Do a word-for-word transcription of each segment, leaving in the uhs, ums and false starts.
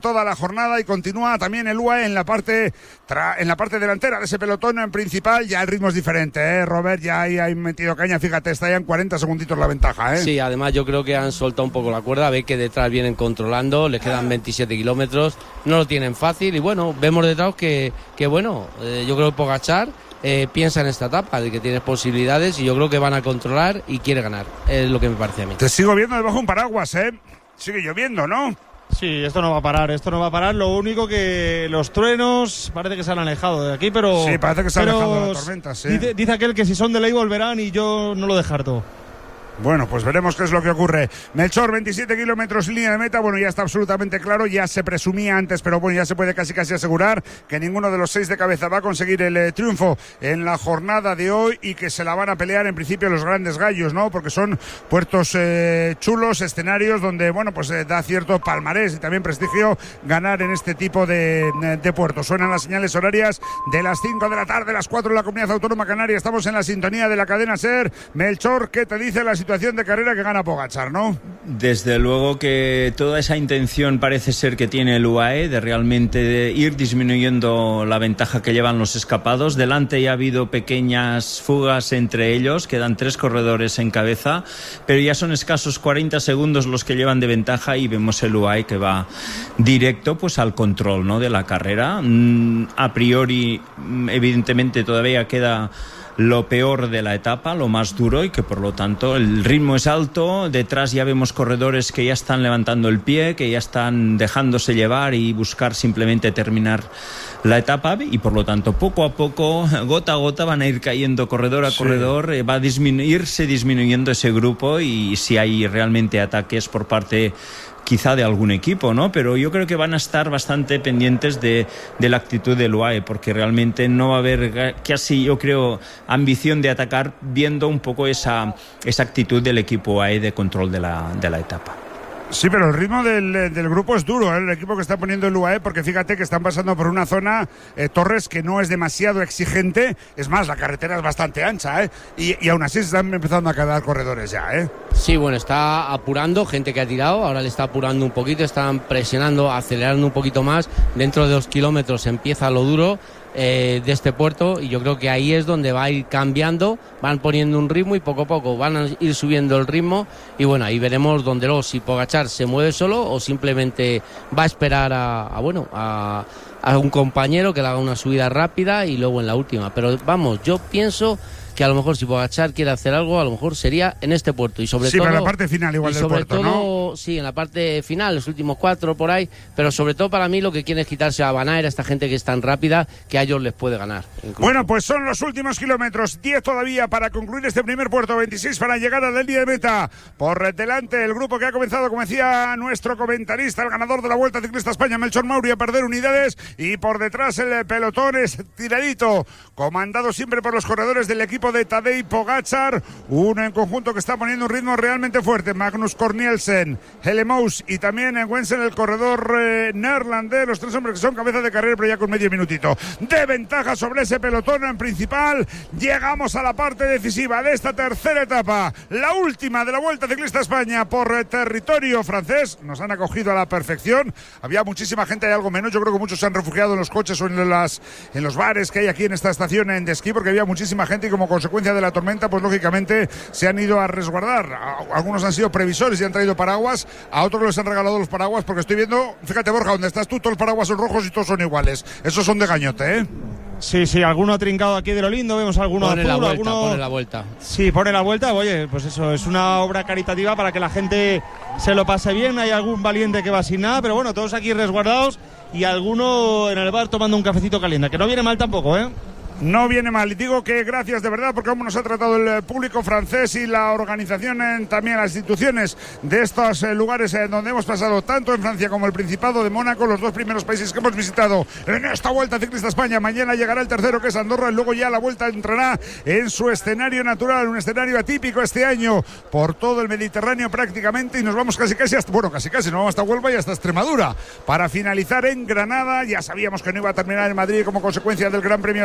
toda la jornada y continúa también el U A E en la parte tra- en la parte delantera de ese pelotón en principal. Ya el ritmo es diferente, ¿eh? Robert, ya ahí hay metido caña, fíjate, está ya en cuarenta segunditos la ventaja, ¿eh? Sí, además yo creo que han soltado un poco la cuerda, ve que detrás vienen controlando, les quedan veintisiete kilómetros, no lo tienen fácil y bueno, vemos detrás que, que bueno, eh, yo creo que Pogačar eh, piensa en esta etapa, de que tiene posibilidades y yo creo que van a controlar y quiere ganar, es lo que me parece a mí. Te sigo viendo debajo de un paraguas, ¿eh? Sigue lloviendo, ¿no? Sí, esto no va a parar, esto no va a parar. Lo único que los truenos parece que se han alejado de aquí, pero... Sí, parece que se han alejado de la tormenta, sí. Dice, dice aquel que si son de ley volverán y yo no lo descarto. Bueno, pues veremos qué es lo que ocurre. Melchor, veintisiete kilómetros línea de meta. Bueno, ya está absolutamente claro. Ya se presumía antes, pero bueno, ya se puede casi casi asegurar que ninguno de los seis de cabeza va a conseguir el eh, triunfo en la jornada de hoy y que se la van a pelear en principio los grandes gallos, ¿no? Porque son puertos eh, chulos, escenarios donde, bueno, pues eh, da cierto palmarés y también prestigio ganar en este tipo de, de puertos. Suenan las señales horarias de las cinco de la tarde, las cuatro en la Comunidad Autónoma Canaria. Estamos en la sintonía de la cadena SER. Melchor, ¿qué te dice la situación de carrera que gana Pogačar, no? Desde luego que toda esa intención parece ser que tiene el U A E de realmente de ir disminuyendo la ventaja que llevan los escapados. Delante ya ha habido pequeñas fugas entre ellos, quedan tres corredores en cabeza, pero ya son escasos cuarenta segundos los que llevan de ventaja y vemos el U A E que va directo pues al control, ¿no?, de la carrera. Mm, a priori, evidentemente todavía queda lo peor de la etapa, lo más duro, y que por lo tanto el ritmo es alto. Detrás ya vemos corredores que ya están levantando el pie, que ya están dejándose llevar y buscar simplemente terminar la etapa, y por lo tanto poco a poco, gota a gota, van a ir cayendo corredor a sí. corredor, eh, va a disminuirse disminuyendo ese grupo, y si hay realmente ataques por parte quizá de algún equipo, ¿no? Pero yo creo que van a estar bastante pendientes de, de la actitud del U A E, porque realmente no va a haber casi, yo creo, ambición de atacar, viendo un poco esa, esa actitud del equipo U A E de control de la, de la etapa. Sí, pero el ritmo del, del grupo es duro, ¿eh? El equipo que está poniendo el U A E, porque fíjate que están pasando por una zona, eh, Torres, que no es demasiado exigente. Es más, la carretera es bastante ancha, ¿eh? Y, y aún así se están empezando a quedar corredores ya, ¿eh? Sí, bueno, está apurando, gente que ha tirado, ahora le está apurando un poquito, están presionando, acelerando un poquito más. Dentro de dos kilómetros empieza lo duro eh, de este puerto, y yo creo que ahí es donde va a ir cambiando, van poniendo un ritmo y poco a poco van a ir subiendo el ritmo, y bueno, ahí veremos dónde lo, si Pogačar se mueve solo o simplemente va a esperar a, a bueno, a, a un compañero que le haga una subida rápida y luego en la última. Pero vamos, yo pienso que a lo mejor si Pogačar quiere hacer algo, a lo mejor sería en este puerto, y sobre sí, todo... Sí, pero en la parte final igual del sobre puerto, todo, ¿no? Sí, en la parte final, los últimos cuatro por ahí, pero sobre todo para mí lo que quiere es quitarse a Van Aert, a esta gente que es tan rápida, que a ellos les puede ganar. Incluso. Bueno, pues son los últimos kilómetros, diez todavía para concluir este primer puerto, veintiséis para llegar a la línea de meta. Por delante el grupo que ha comenzado, como decía nuestro comentarista, el ganador de la Vuelta Ciclista España, Melchor Mauri, a perder unidades, y por detrás el pelotón es tiradito, comandado siempre por los corredores del equipo de Tadej Pogačar, uno en conjunto que está poniendo un ritmo realmente fuerte, Magnus Cort Nielsen, Hellemous y también en Wensen, el corredor eh, neerlandés, los tres hombres que son cabeza de carrera, pero ya con medio minutito de ventaja sobre ese pelotón en principal. Llegamos a la parte decisiva de esta tercera etapa, la última de la Vuelta Ciclista España por eh, territorio francés. Nos han acogido a la perfección, había muchísima gente, hay algo menos, yo creo que muchos se han refugiado en los coches o en, las, en los bares que hay aquí en esta estación de esquí, porque había muchísima gente y como consecuencia de la tormenta, pues lógicamente se han ido a resguardar. Algunos han sido previsores y han traído paraguas, a otros les han regalado los paraguas, porque estoy viendo, fíjate Borja, donde estás tú, todos los paraguas son rojos y todos son iguales. Esos son de gañote, ¿eh? Sí, sí, alguno ha trincado aquí de lo lindo, vemos alguno pone azul, la vuelta, alguno... pone la vuelta. Sí, pone la vuelta, oye, pues eso, es una obra caritativa para que la gente se lo pase bien. Hay algún valiente que va sin nada, pero bueno, todos aquí resguardados, y alguno en el bar tomando un cafecito caliente, que no viene mal tampoco, ¿eh? No viene mal, y digo que gracias de verdad, porque como nos ha tratado el público francés y la organización, en, también las instituciones de estos eh, lugares en donde hemos pasado, tanto en Francia como el Principado de Mónaco, los dos primeros países que hemos visitado en esta Vuelta Ciclista España. Mañana llegará el tercero, que es Andorra, y luego ya la Vuelta entrará en su escenario natural, un escenario atípico este año por todo el Mediterráneo prácticamente, y nos vamos casi casi hasta, bueno, casi casi, nos vamos hasta Huelva y hasta Extremadura, para finalizar en Granada. Ya sabíamos que no iba a terminar en Madrid como consecuencia del Gran Premio de Fórmula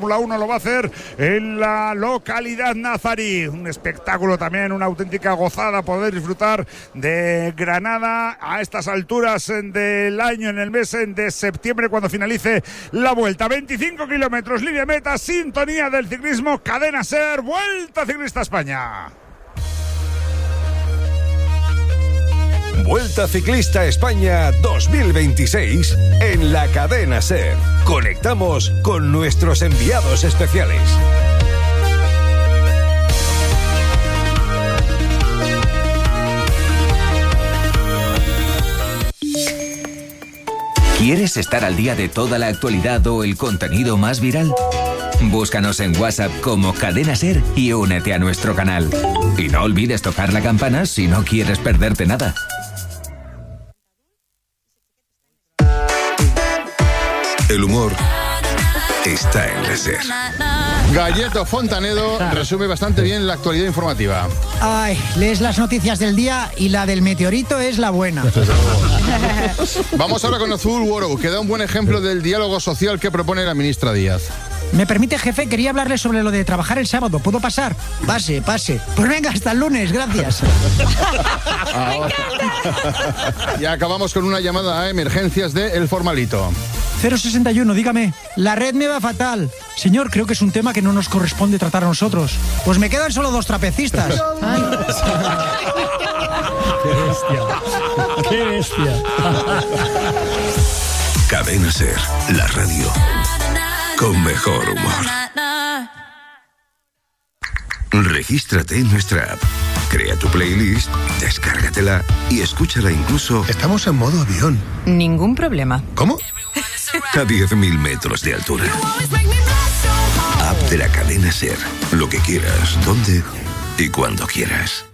Fórmula uno lo va a hacer en la localidad nazarí. Un espectáculo también, una auténtica gozada poder disfrutar de Granada a estas alturas del año, en el mes de septiembre, cuando finalice la vuelta. veinticinco kilómetros, línea meta, sintonía del ciclismo, Cadena SER, Vuelta Ciclista España. Vuelta Ciclista España dos mil veintiséis en la Cadena SER. Conectamos con nuestros enviados especiales. ¿Quieres estar al día de toda la actualidad o el contenido más viral? Búscanos en WhatsApp como Cadena SER y únete a nuestro canal. Y no olvides tocar la campana si no quieres perderte nada. El humor está en la SER. Galleto Fontanedo resume bastante bien la actualidad informativa. Ay, lees las noticias del día y la del meteorito es la buena. Vamos ahora con Azul World, que da un buen ejemplo del diálogo social que propone la ministra Díaz. ¿Me permite, jefe? Quería hablarle sobre lo de trabajar el sábado. ¿Puedo pasar? Pase, pase. Pues venga, hasta el lunes, gracias. Y acabamos con una llamada a emergencias de El Formalito. cero sesenta y uno, dígame. La red me va fatal. Señor, creo que es un tema que no nos corresponde tratar a nosotros. Pues me quedan solo dos trapecistas. Ay. ¡Qué bestia! ¡Qué bestia! Cadena SER, la radio con mejor humor. Regístrate en nuestra app. Crea tu playlist, descárgatela y escúchala incluso... Estamos en modo avión. Ningún problema. ¿Cómo? A diez mil metros de altura. App de la Cadena SER. Lo que quieras, donde y cuando quieras.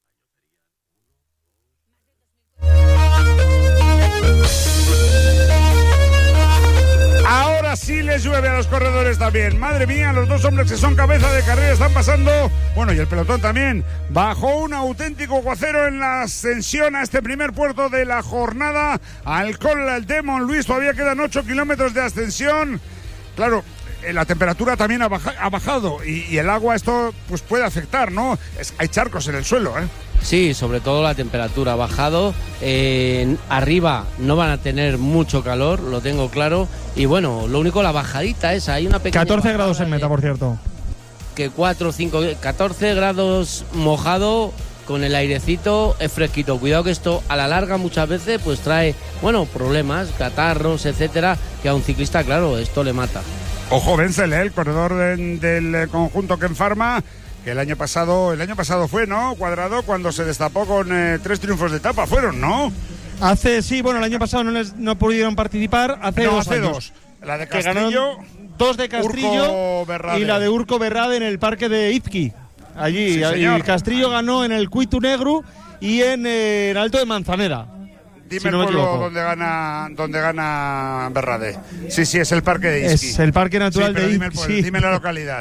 Ahora sí les llueve a los corredores también. Madre mía, los dos hombres que son cabeza de carrera están pasando, bueno, y el pelotón también, bajo un auténtico aguacero en la ascensión a este primer puerto de la jornada, al Col de Montluís. Todavía quedan ocho kilómetros de ascensión. Claro, la temperatura también ha, baja, ha bajado y, y el agua esto pues puede afectar, ¿no? Es, hay charcos en el suelo, ¿eh? Sí, sobre todo la temperatura ha bajado. Eh, arriba no van a tener mucho calor, lo tengo claro. Y bueno, lo único, la bajadita esa, hay una pequeña... catorce grados en meta, por cierto. Que cuatro, cinco, catorce grados mojado, con el airecito, es fresquito. Cuidado que esto a la larga muchas veces pues trae, bueno, problemas, catarros, etcétera, que a un ciclista, claro, esto le mata. Ojo, Wenzel, ¿eh? El corredor de, del conjunto Ken Pharma, que el año pasado, el año pasado fue, ¿no? Cuadrado, cuando se destapó con eh, tres triunfos de etapa, fueron, ¿no? Hace, sí, bueno, el año pasado no les no pudieron participar, hace no, dos hace años. dos. La de Que Castrillo, dos de Castrillo y la de Urco Berrade en el parque de Izqui. Allí, sí, allí Castrillo ganó en el Cuitu Negro y en, eh, en Alto de Manzanera. Dime si el no pueblo donde gana, donde gana Berrade. Sí, sí, es el parque de Izqui. Es el parque natural sí, de dime, Izqui. el, sí. Dime la localidad.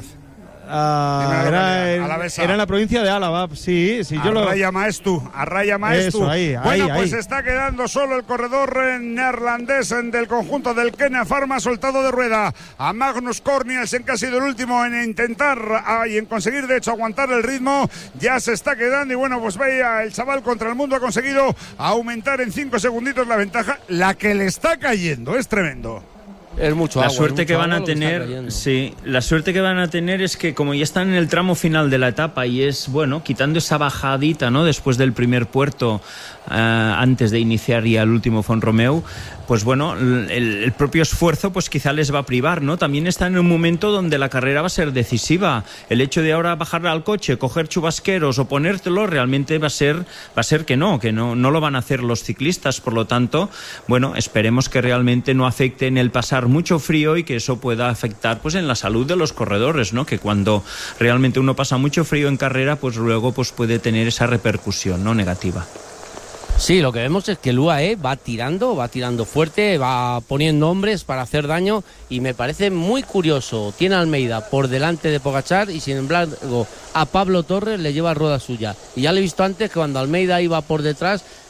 Ah, era, en, era en la provincia de Álava, sí, sí, yo Arraya lo... Maestu, Arraya Maestu. Eso, ahí, bueno, ahí, pues ahí. está quedando solo el corredor neerlandés del conjunto del Kenia Pharma, soltado de rueda a Magnus Cort Nielsen, que ha sido el último en intentar ah, y en conseguir de hecho aguantar el ritmo. Ya se está quedando y bueno, pues veía el chaval contra el mundo, ha conseguido aumentar en cinco segunditos la ventaja. La que le está cayendo es tremendo. Es mucho la agua, suerte mucho que van agua a tener, sí, la suerte que van a tener es que como ya están en el tramo final de la etapa y es bueno, quitando esa bajadita, ¿no? Después del primer puerto, uh, antes de iniciar ya el último Font-Romeu, pues bueno, el, el propio esfuerzo pues quizá les va a privar, ¿no? También están en un momento donde la carrera va a ser decisiva. El hecho de ahora bajar al coche, coger chubasqueros o ponértelo, realmente va a ser, va a ser que no, que no, no lo van a hacer los ciclistas. Por lo tanto, bueno, esperemos que realmente no afecte en el pasar mucho frío y que eso pueda afectar pues en la salud de los corredores, ¿no? Que cuando realmente uno pasa mucho frío en carrera, pues luego pues puede tener esa repercusión, ¿no? Negativa. Sí, lo que vemos es que el U A E va tirando, va tirando fuerte, va poniendo hombres para hacer daño y me parece muy curioso. Tiene a Almeida por delante de Pogačar y sin embargo a Pablo Torres le lleva rueda suya. Y ya lo he visto antes que cuando Almeida iba por detrás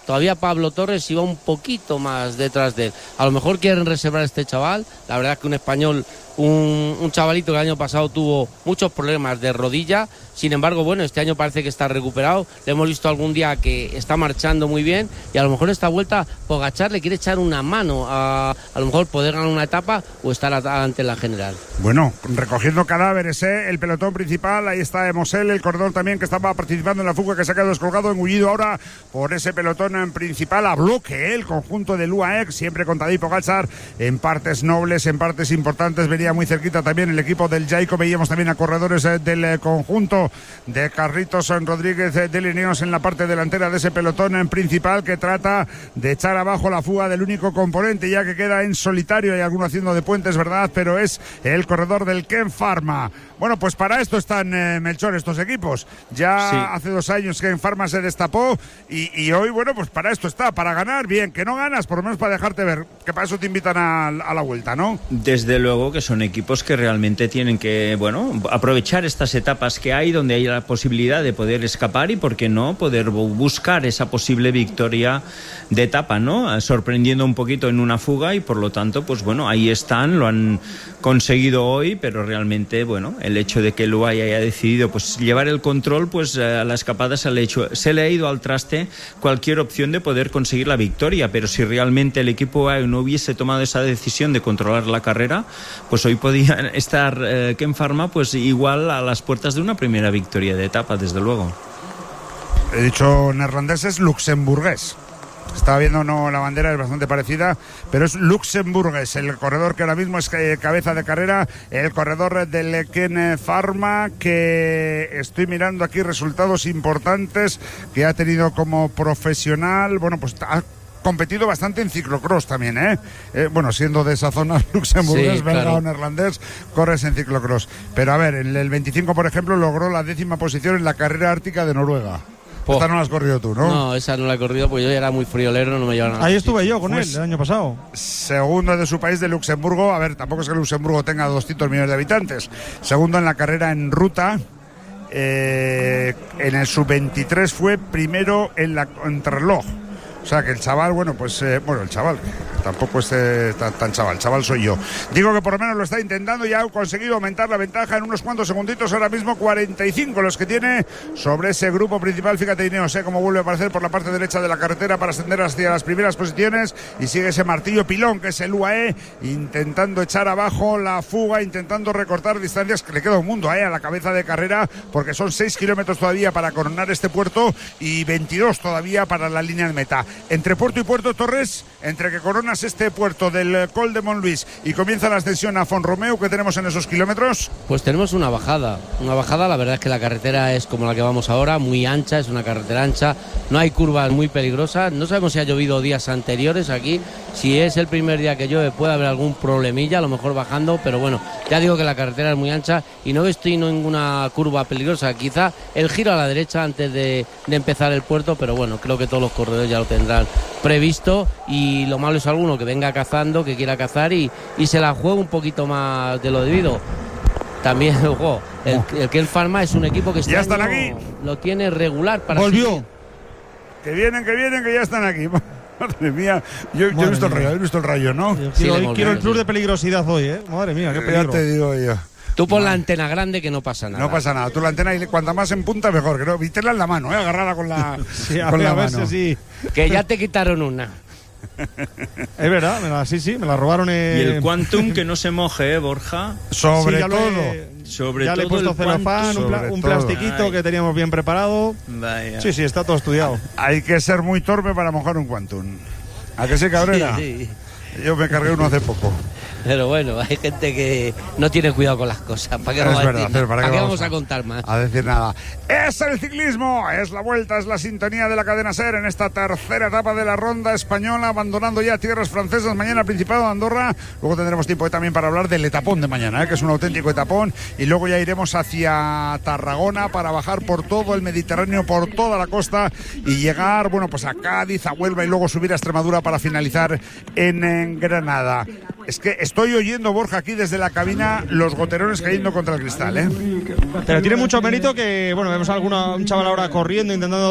todavía Pablo Torres iba un poquito más detrás de él. A lo mejor quieren reservar a este chaval, la verdad es que un español, un, un chavalito que el año pasado tuvo muchos problemas de rodilla, sin embargo, bueno, este año parece que está recuperado, le hemos visto algún día que está marchando muy bien y a lo mejor esta vuelta Pogačar le quiere echar una mano a, a lo mejor poder ganar una etapa o estar ante la general. Bueno, recogiendo cadáveres, ¿eh? El pelotón principal, ahí está Mosel, el corredor también que estaba participando en la fuga, que se ha quedado descolgado, engullido ahora por ese pelotón en principal a bloque, ¿eh? El conjunto del U A E, siempre con Tadej Pogačar, en partes nobles, en partes importantes, venía muy cerquita también el equipo del Jayco, veíamos también a corredores eh, del eh, conjunto de Carlitos Rodríguez eh, de Lineos en la parte delantera de ese pelotón en principal, que trata de echar abajo la fuga del único componente ya que queda en solitario, hay alguno haciendo de puentes, ¿verdad? Pero es el corredor del Ken Pharma. Bueno, pues para esto están, eh, Melchor, estos equipos. Ya sí. Hace dos años que en Pharma se destapó y, y hoy, bueno, pues para esto está, para ganar, bien, que no ganas, por lo menos para dejarte ver, que para eso te invitan a, a la vuelta, ¿no? Desde luego que son equipos que realmente tienen que, bueno, aprovechar estas etapas que hay, donde hay la posibilidad de poder escapar y, por qué no, poder buscar esa posible victoria de etapa, ¿no? Sorprendiendo un poquito en una fuga y, por lo tanto, pues bueno, ahí están, lo han conseguido hoy, pero realmente, bueno, el hecho de que el U A E haya decidido pues llevar el control, pues a la escapada se le, hecho, se le ha ido al traste cualquier opción de poder conseguir la victoria, pero si realmente el equipo U A E no hubiese tomado esa decisión de controlar la carrera, pues hoy podía estar eh, Ken Pharma pues igual a las puertas de una primera victoria de etapa, desde luego. He dicho neerlandés, es luxemburgués. Estaba viendo, no, la bandera es bastante parecida, pero es luxemburgués, el corredor que ahora mismo es cabeza de carrera, el corredor del Ken Pharma, que estoy mirando aquí resultados importantes que ha tenido como profesional. Bueno, pues ha competido bastante en ciclocross también, ¿eh? eh bueno, siendo de esa zona luxemburgués, sí, belga claro. o neerlandés, corres en ciclocross. Pero a ver, en el veinticinco, por ejemplo, logró la décima posición en la carrera ártica de Noruega. Oh. Esta no la has corrido tú, ¿no? No, esa no la he corrido porque yo era muy friolero, no me llevaron a Ahí estuve sitio. yo con pues, él el año pasado. Segundo de su país, de Luxemburgo. A ver, tampoco es que Luxemburgo tenga doscientos millones de habitantes. Segundo en la carrera en ruta. Eh, en el sub veintitrés fue primero en la contrarreloj. O sea que el chaval, bueno, pues, eh, bueno, el chaval, tampoco es eh, tan, tan chaval, chaval soy yo. Digo que por lo menos lo está intentando y ha conseguido aumentar la ventaja en unos cuantos segunditos, ahora mismo cuarenta y cinco los que tiene sobre ese grupo principal. Fíjate, Ineos, eh, cómo vuelve a aparecer por la parte derecha de la carretera para ascender hacia las primeras posiciones y sigue ese martillo pilón que es el U A E, intentando echar abajo la fuga, intentando recortar distancias, que le queda un mundo eh, a la cabeza de carrera, porque son seis kilómetros todavía para coronar este puerto y veintidós todavía para la línea de meta. Entre puerto y puerto, Torres, entre que coronas este puerto del Col de Montluís y comienza la ascensión a Font-Romeu, ¿qué tenemos en esos kilómetros? Pues tenemos una bajada, una bajada, la verdad es que la carretera es como la que vamos ahora, muy ancha, es una carretera ancha, no hay curvas muy peligrosas, no sabemos si ha llovido días anteriores aquí, si es el primer día que llueve puede haber algún problemilla, a lo mejor bajando, pero bueno, ya digo que la carretera es muy ancha y no estoy en ninguna curva peligrosa, quizá el giro a la derecha antes de, de empezar el puerto, pero bueno, creo que todos los corredores ya lo tendrán previsto y lo malo es alguno que venga cazando, que quiera cazar y, y se la juegue un poquito más de lo debido. También, ojo, el, el Ken Pharma es un equipo que ya están aquí. Lo tiene regular para volvió seguir. Que vienen, que vienen, que ya están aquí. Madre mía, yo, yo he visto el rayo, he visto el rayo, ¿no? Yo quiero, sí, quiero el plus sí. de peligrosidad hoy, ¿eh? Madre mía, qué peligro. Ya te digo yo. Tú pon la antena grande que no pasa nada. No pasa nada. Tú la antena, y cuanta más en punta, mejor. Que no, vítela en la mano, ¿eh? Agarrada con la, sí, a con ver, la a ver mano. Si sí. Que ya te quitaron una. Es verdad, me la, sí, sí, me la robaron. En... Y el Quantum que no se moje, ¿eh, Borja? Sobre sí, todo. Le, sobre ya todo le he puesto celofán, un, pla, un plastiquito Ay. que teníamos bien preparado. Vaya. Sí, sí, está todo estudiado. Hay que ser muy torpe para mojar un Quantum. ¿A qué se Cabrera? Sí, sí. Yo me cargué uno hace poco. Pero bueno, hay gente que no tiene cuidado con las cosas. ¿Para qué, es vamos, verdad, a decir, ¿para ¿para qué qué vamos vamos a, a contar más? A decir nada. Es el ciclismo, es la vuelta, es la sintonía de la cadena SER en esta tercera etapa de la ronda española, abandonando ya tierras francesas. Mañana Principado de Andorra. Luego tendremos tiempo también para hablar del etapón de mañana, ¿eh? que es un auténtico etapón. Y luego ya iremos hacia Tarragona para bajar por todo el Mediterráneo, por toda la costa y llegar, bueno, pues a Cádiz, a Huelva y luego subir a Extremadura para finalizar en, en Granada. Es que estoy oyendo, Borja, aquí desde la cabina los goterones cayendo contra el cristal, ¿eh? Pero tiene mucho mérito que, bueno, vemos a alguna, un chaval ahora corriendo, intentando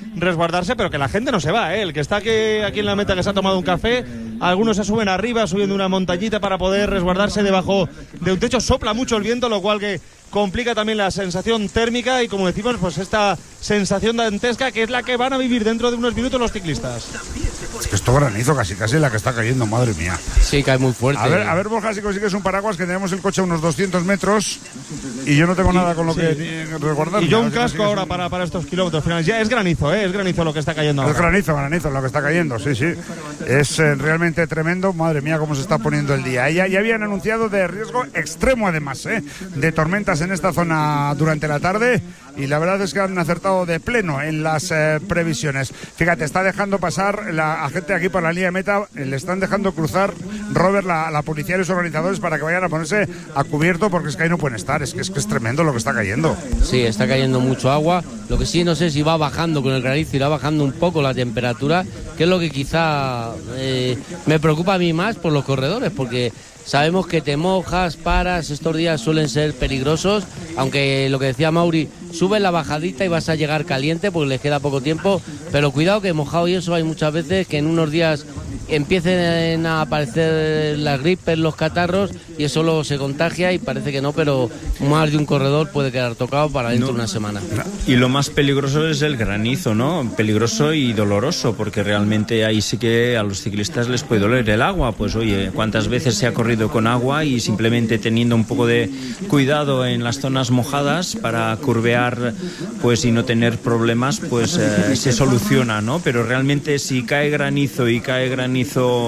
resguardarse, pero que la gente no se va, ¿eh? El que está aquí, aquí en la meta, que se ha tomado un café, algunos se suben arriba, subiendo una montañita para poder resguardarse debajo de un techo. Sopla mucho el viento, lo cual que complica también la sensación térmica y, como decimos, pues esta sensación dantesca que es la que van a vivir dentro de unos minutos los ciclistas. Es que esto granizo casi casi la que está cayendo, madre mía. Sí, cae muy fuerte. A ver, a ver Borja, si consigues un paraguas, que tenemos el coche a unos doscientos metros y yo no tengo nada con lo sí. que resguardarme. Y yo un casco ahora un... para, para estos kilómetros finales. Ya es granizo, ¿eh? Es granizo lo que está cayendo ahora. Es granizo, granizo lo que está cayendo, sí, sí. Es eh, realmente tremendo. Madre mía, cómo se está poniendo el día. Ya, ya habían anunciado de riesgo extremo, además, ¿eh? De tormentas en esta zona durante la tarde, y la verdad es que han acertado de pleno en las eh, previsiones. Fíjate, está dejando pasar la a gente aquí por la línea de meta, le están dejando cruzar, Robert, la, la policía y los organizadores, para que vayan a ponerse a cubierto, porque es que ahí no pueden estar. Es que es, que es tremendo lo que está cayendo. Sí, está cayendo mucho agua. Lo que sí, no sé si va bajando con el granizo, irá bajando un poco la temperatura, que es lo que quizá eh, me preocupa a mí más por los corredores, porque sabemos que te mojas, paras, estos días suelen ser peligrosos, aunque lo que decía Mauri, subes la bajadita y vas a llegar caliente porque les queda poco tiempo, pero cuidado que mojado y eso hay muchas veces que en unos días empiecen a aparecer las gripes, los catarros, y eso luego se contagia y parece que no, pero más de un corredor puede quedar tocado para dentro no, de una semana. Y lo más peligroso es el granizo, ¿no? Peligroso y doloroso, porque realmente ahí sí que a los ciclistas les puede doler el agua. Pues oye, ¿cuántas veces se ha corrido con agua y simplemente teniendo un poco de cuidado en las zonas mojadas para curvear, pues, y no tener problemas, pues eh, se soluciona, ¿no? Pero realmente si cae granizo y cae granizo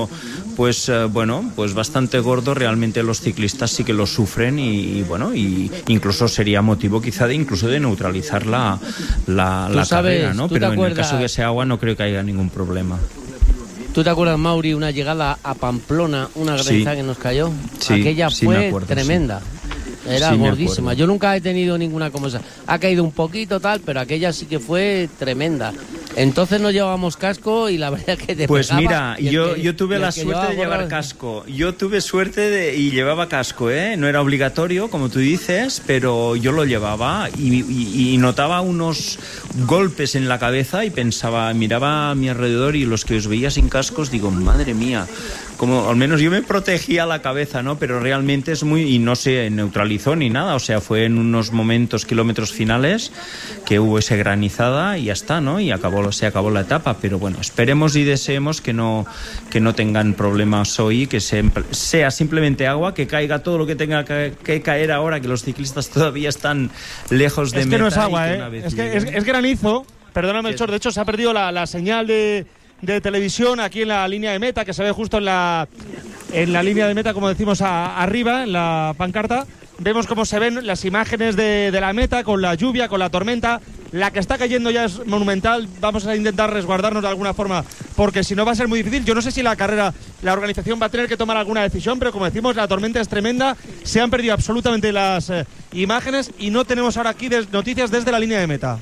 pues eh, bueno, pues bastante gordo, realmente los ciclistas sí que lo sufren y, y bueno, y incluso sería motivo quizá de incluso de neutralizar la, la, la sabes, carrera, ¿no? Pero en el caso de ese agua no creo que haya ningún problema. ¿Tú te acuerdas, Mauri, una llegada a Pamplona, una granizada sí. que nos cayó? Sí, aquella sí, fue acuerdo, tremenda. Sí. Era sí, gordísima. Yo nunca he tenido ninguna como esa. Ha caído un poquito tal, pero aquella sí que fue tremenda. Entonces no llevábamos casco y la verdad es que te Pues pegaba, mira, yo, que, yo tuve la suerte de llevar casco. Yo tuve suerte de, y llevaba casco, ¿eh? No era obligatorio, como tú dices, pero yo lo llevaba y, y, y notaba unos golpes en la cabeza y pensaba, miraba a mi alrededor y los que os veía sin cascos, digo, madre mía, como al menos yo me protegía la cabeza, ¿no? Pero realmente es muy... y no se neutralizó ni nada, o sea, fue en unos momentos, kilómetros finales, que hubo esa granizada y ya está, ¿no? Y acabó, se acabó la etapa, pero bueno, esperemos y deseemos que no, que no tengan problemas hoy, que se, sea simplemente agua, que caiga todo lo que tenga que, que caer ahora, que los ciclistas todavía están lejos de es meta. Que no es agua, ¿eh? Es que es, es granizo, perdóname, Melchor, de hecho se ha perdido la, la señal de... de televisión aquí en la línea de meta, que se ve justo en la en la línea de meta, como decimos, a, arriba en la pancarta. Vemos cómo se ven las imágenes de, de la meta, con la lluvia, con la tormenta. La que está cayendo ya es monumental. Vamos a intentar resguardarnos de alguna forma, porque si no va a ser muy difícil. Yo no sé si la carrera, la organización va a tener que tomar alguna decisión, pero como decimos, la tormenta es tremenda. Se han perdido absolutamente las eh, imágenes y no tenemos ahora aquí des- noticias desde la línea de meta.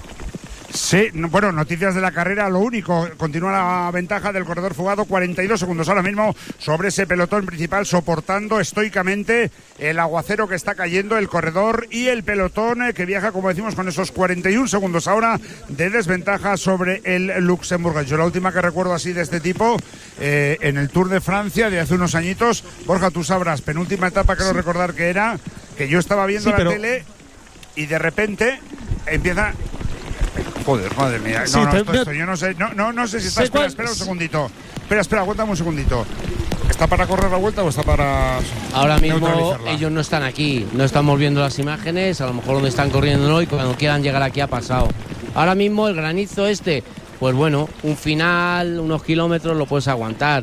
Sí, bueno, noticias de la carrera, lo único, continúa la ventaja del corredor fugado, cuarenta y dos segundos ahora mismo sobre ese pelotón principal, soportando estoicamente el aguacero que está cayendo, el corredor y el pelotón eh, que viaja, como decimos, con esos cuarenta y un segundos ahora de desventaja sobre el Luxemburgo. Yo la última que recuerdo así de este tipo, eh, en el Tour de Francia de hace unos añitos, Borja, tú sabrás, penúltima etapa, creo sí. recordar que era, que yo estaba viendo sí, la pero... tele y de repente empieza... Joder, madre mía. No, sí, no, esto, esto, yo no sé, no, no, no sé si está. Espera, espera un segundito. Espera, espera, aguántame un segundito. ¿Está para correr la vuelta o está para...? Ahora mismo ellos no están aquí, no estamos viendo las imágenes, a lo mejor donde están corriendo no, y cuando quieran llegar aquí ha pasado. Ahora mismo el granizo este, pues bueno, un final, unos kilómetros lo puedes aguantar.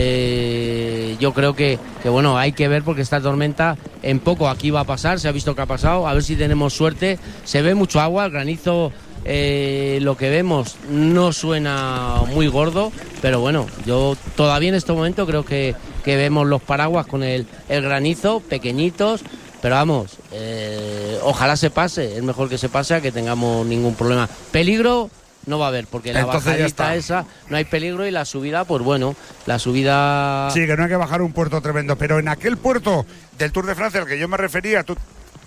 Eh, yo creo que, que bueno, hay que ver porque esta tormenta en poco aquí va a pasar, se ha visto que ha pasado, a ver si tenemos suerte. Se ve mucho agua, el granizo... Eh, lo que vemos no suena muy gordo, pero bueno, yo todavía en este momento creo que, que vemos los paraguas con el, el granizo, pequeñitos, pero vamos, eh, ojalá se pase, es mejor que se pase a que tengamos ningún problema. Peligro no va a haber, porque la Entonces bajadita esa no hay peligro, y la subida, pues bueno, la subida... Sí, que no hay que bajar un puerto tremendo, pero en aquel puerto del Tour de Francia al que yo me refería, tú...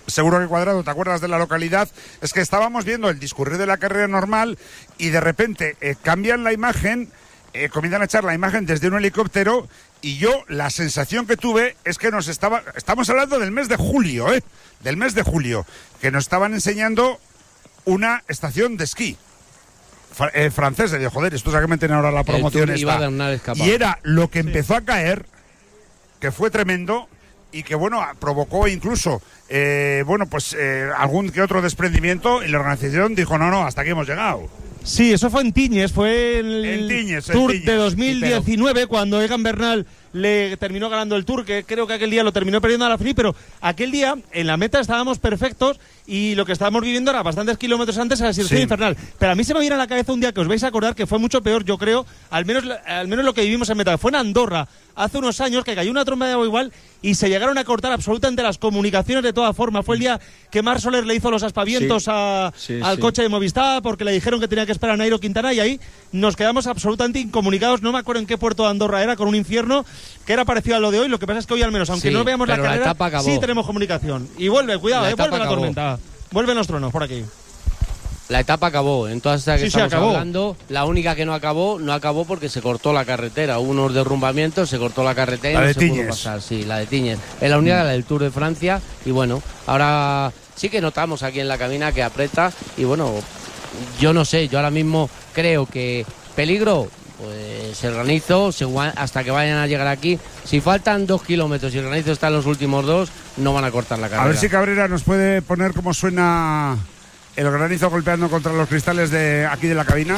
seguro que Cuadrado, ¿te acuerdas de la localidad? Es que estábamos viendo el discurrir de la carrera normal y de repente eh, cambian la imagen, eh, comienzan a echar la imagen desde un helicóptero y yo la sensación que tuve es que nos estaba, estamos hablando del mes de julio, ¿eh? Del mes de julio, que nos estaban enseñando una estación de esquí. Eh, francesa, digo, joder, estos a que meten ahora la promoción esta. Y era lo que empezó a caer, que fue tremendo y que, bueno, provocó incluso, eh, bueno, pues eh, algún que otro desprendimiento y la organización dijo, no, no, hasta aquí hemos llegado. Sí, eso fue en Tiñes, fue el en Tiñes, Tour en Tiñes, de dos mil diecinueve, pero... cuando Egan Bernal le terminó ganando el Tour, que creo que aquel día lo terminó perdiendo a la Philippe, pero aquel día en la meta estábamos perfectos y lo que estábamos viviendo era bastantes kilómetros antes a la situación sí. infernal. Pero a mí se me viene a la cabeza un día que os vais a acordar que fue mucho peor, yo creo, al menos, al menos lo que vivimos en meta. Fue en Andorra, hace unos años, que cayó una tromba de agua igual y se llegaron a cortar absolutamente las comunicaciones de todas formas. Fue el día que Marc Soler le hizo los aspavientos sí. a, sí, al sí. coche de Movistar porque le dijeron que tenía que esperar a Nairo Quintana y ahí nos quedamos absolutamente incomunicados. No me acuerdo en qué puerto de Andorra era, con un infierno que era parecido a lo de hoy. Lo que pasa es que hoy al menos, aunque sí, no veamos la carrera, la sí tenemos comunicación. Y vuelve, cuidado, la eh, vuelve la tormenta. Vuelven los truenos por aquí. La etapa acabó, en todas estas que sí, estamos sí, hablando, la única que no acabó, no acabó porque se cortó la carretera. Hubo unos derrumbamientos, se cortó la carretera y la no de se Tiñes. pudo pasar. Sí, la de Tiñes. Es la única, mm. la del Tour de Francia. Y bueno, ahora sí que notamos aquí en la cabina que aprieta. Y bueno, yo no sé, yo ahora mismo creo que peligro, pues el granizo, hasta que vayan a llegar aquí. Si faltan dos kilómetros y el granizo está en los últimos dos, no van a cortar la carrera. A ver si Cabrera nos puede poner cómo suena el granizo golpeando contra los cristales de aquí de la cabina.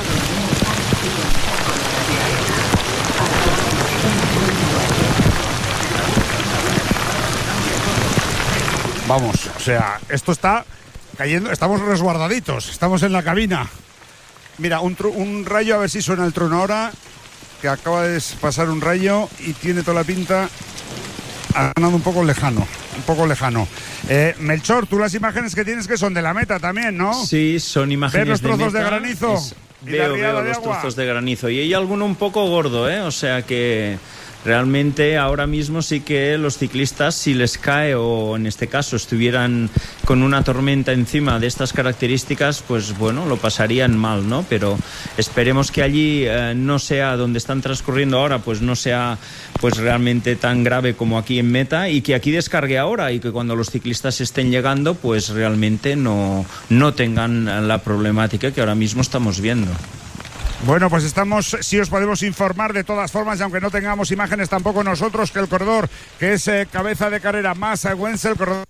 Vamos, o sea, esto está cayendo, estamos resguardaditos, estamos en la cabina. Mira, un, tru, un rayo, a ver si suena el trueno ahora, que acaba de pasar un rayo y tiene toda la pinta, ha ganado un poco lejano, un poco lejano. Eh, Melchor, tú las imágenes que tienes que son de la meta también, ¿no? Sí, son imágenes ¿Ves los trozos de, de meta, granizo? Es, veo, veo de los agua. trozos de granizo y hay alguno un poco gordo, ¿eh? O sea que... Realmente ahora mismo sí que los ciclistas, si les cae o en este caso estuvieran con una tormenta encima de estas características, pues bueno, lo pasarían mal, ¿no? Pero esperemos que allí eh, no sea donde están transcurriendo ahora, pues no sea pues realmente tan grave como aquí en meta y que aquí descargue ahora y que cuando los ciclistas estén llegando pues realmente no, no tengan la problemática que ahora mismo estamos viendo. Bueno, pues estamos, si os podemos informar de todas formas, y aunque no tengamos imágenes tampoco nosotros, que el corredor, que es eh, cabeza de carrera, Massa Wenzel, el corredor,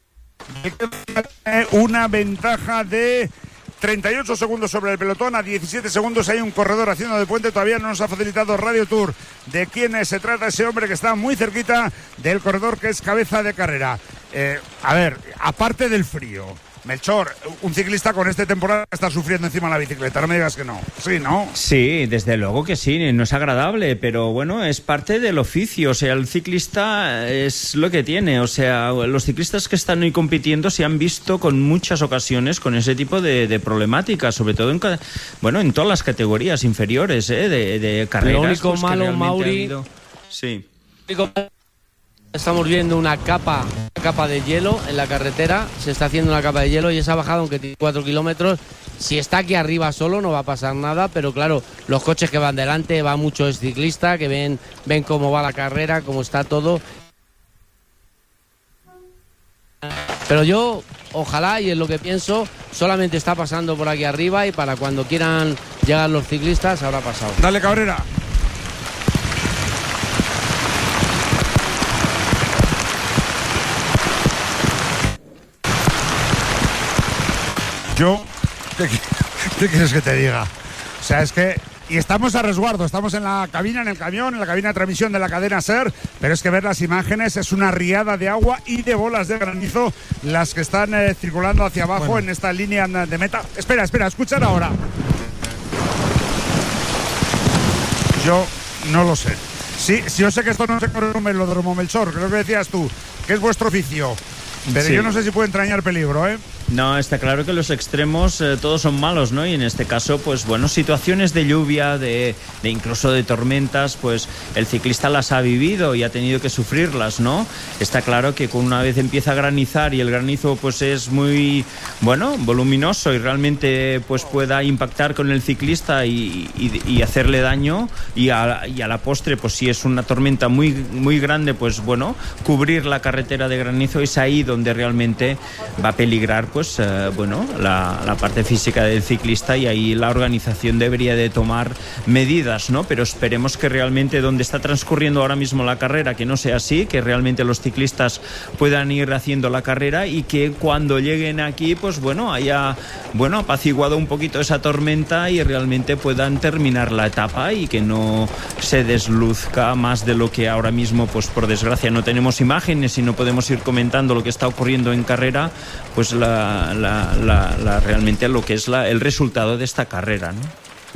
eh, una ventaja de treinta y ocho segundos sobre el pelotón, a diecisiete segundos hay un corredor haciendo de puente, todavía no nos ha facilitado Radio Tour de quién se trata ese hombre que está muy cerquita del corredor que es cabeza de carrera. Eh, a ver, aparte del frío, Melchor, un ciclista con este temporada está sufriendo encima de la bicicleta, no me digas que no. Sí, ¿no? Sí, desde luego que sí, no es agradable, pero bueno, es parte del oficio, o sea, el ciclista es lo que tiene, o sea, los ciclistas que están hoy compitiendo se han visto con muchas ocasiones con ese tipo de, de problemáticas, sobre todo en, bueno, en todas las categorías inferiores, ¿eh? de, de carreras. Lo único pues, malo, Mauri, habido... sí. Estamos viendo una capa, una capa de hielo en la carretera, se está haciendo una capa de hielo y esa bajada, aunque tiene cuatro kilómetros, si está aquí arriba solo no va a pasar nada, pero claro, los coches que van delante, va mucho ciclista, que ven, ven cómo va la carrera, cómo está todo. Pero yo, ojalá, y es lo que pienso, solamente está pasando por aquí arriba y para cuando quieran llegar los ciclistas habrá pasado. Dale, Cabrera. Yo, ¿qué, ¿qué quieres que te diga? O sea, es que... Y estamos a resguardo, estamos en la cabina, en el camión, en la cabina de transmisión de la cadena SER, pero es que ver las imágenes es una riada de agua y de bolas de granizo las que están eh, circulando hacia abajo bueno. en esta línea de meta. Espera, espera, escuchar ahora. Yo no lo sé. Sí, sí, yo sé que esto no se corre en un velódromo, Melchor, creo que decías tú, que es vuestro oficio. Pero sí. yo no sé si puede entrañar peligro, ¿eh? No, está claro que los extremos eh, todos son malos, ¿no? Y en este caso, pues bueno, situaciones de lluvia, de, de incluso de tormentas, pues el ciclista las ha vivido y ha tenido que sufrirlas, ¿no? Está claro que con una vez empieza a granizar y el granizo pues es muy, bueno, voluminoso y realmente pues pueda impactar con el ciclista y, y, y hacerle daño, y a, y a la postre, pues si es una tormenta muy, muy grande, pues bueno, cubrir la carretera de granizo es ahí donde realmente va a peligrar, pues Pues, eh, bueno, la, la parte física del ciclista, y ahí la organización debería de tomar medidas, ¿no? Pero esperemos que realmente donde está transcurriendo ahora mismo la carrera, que no sea así, que realmente los ciclistas puedan ir haciendo la carrera y que cuando lleguen aquí, pues bueno, haya, bueno, apaciguado un poquito esa tormenta y realmente puedan terminar la etapa y que no se desluzca más de lo que ahora mismo, pues por desgracia no tenemos imágenes y no podemos ir comentando lo que está ocurriendo en carrera, pues la La, la, la, realmente lo que es la, el resultado de esta carrera, ¿no?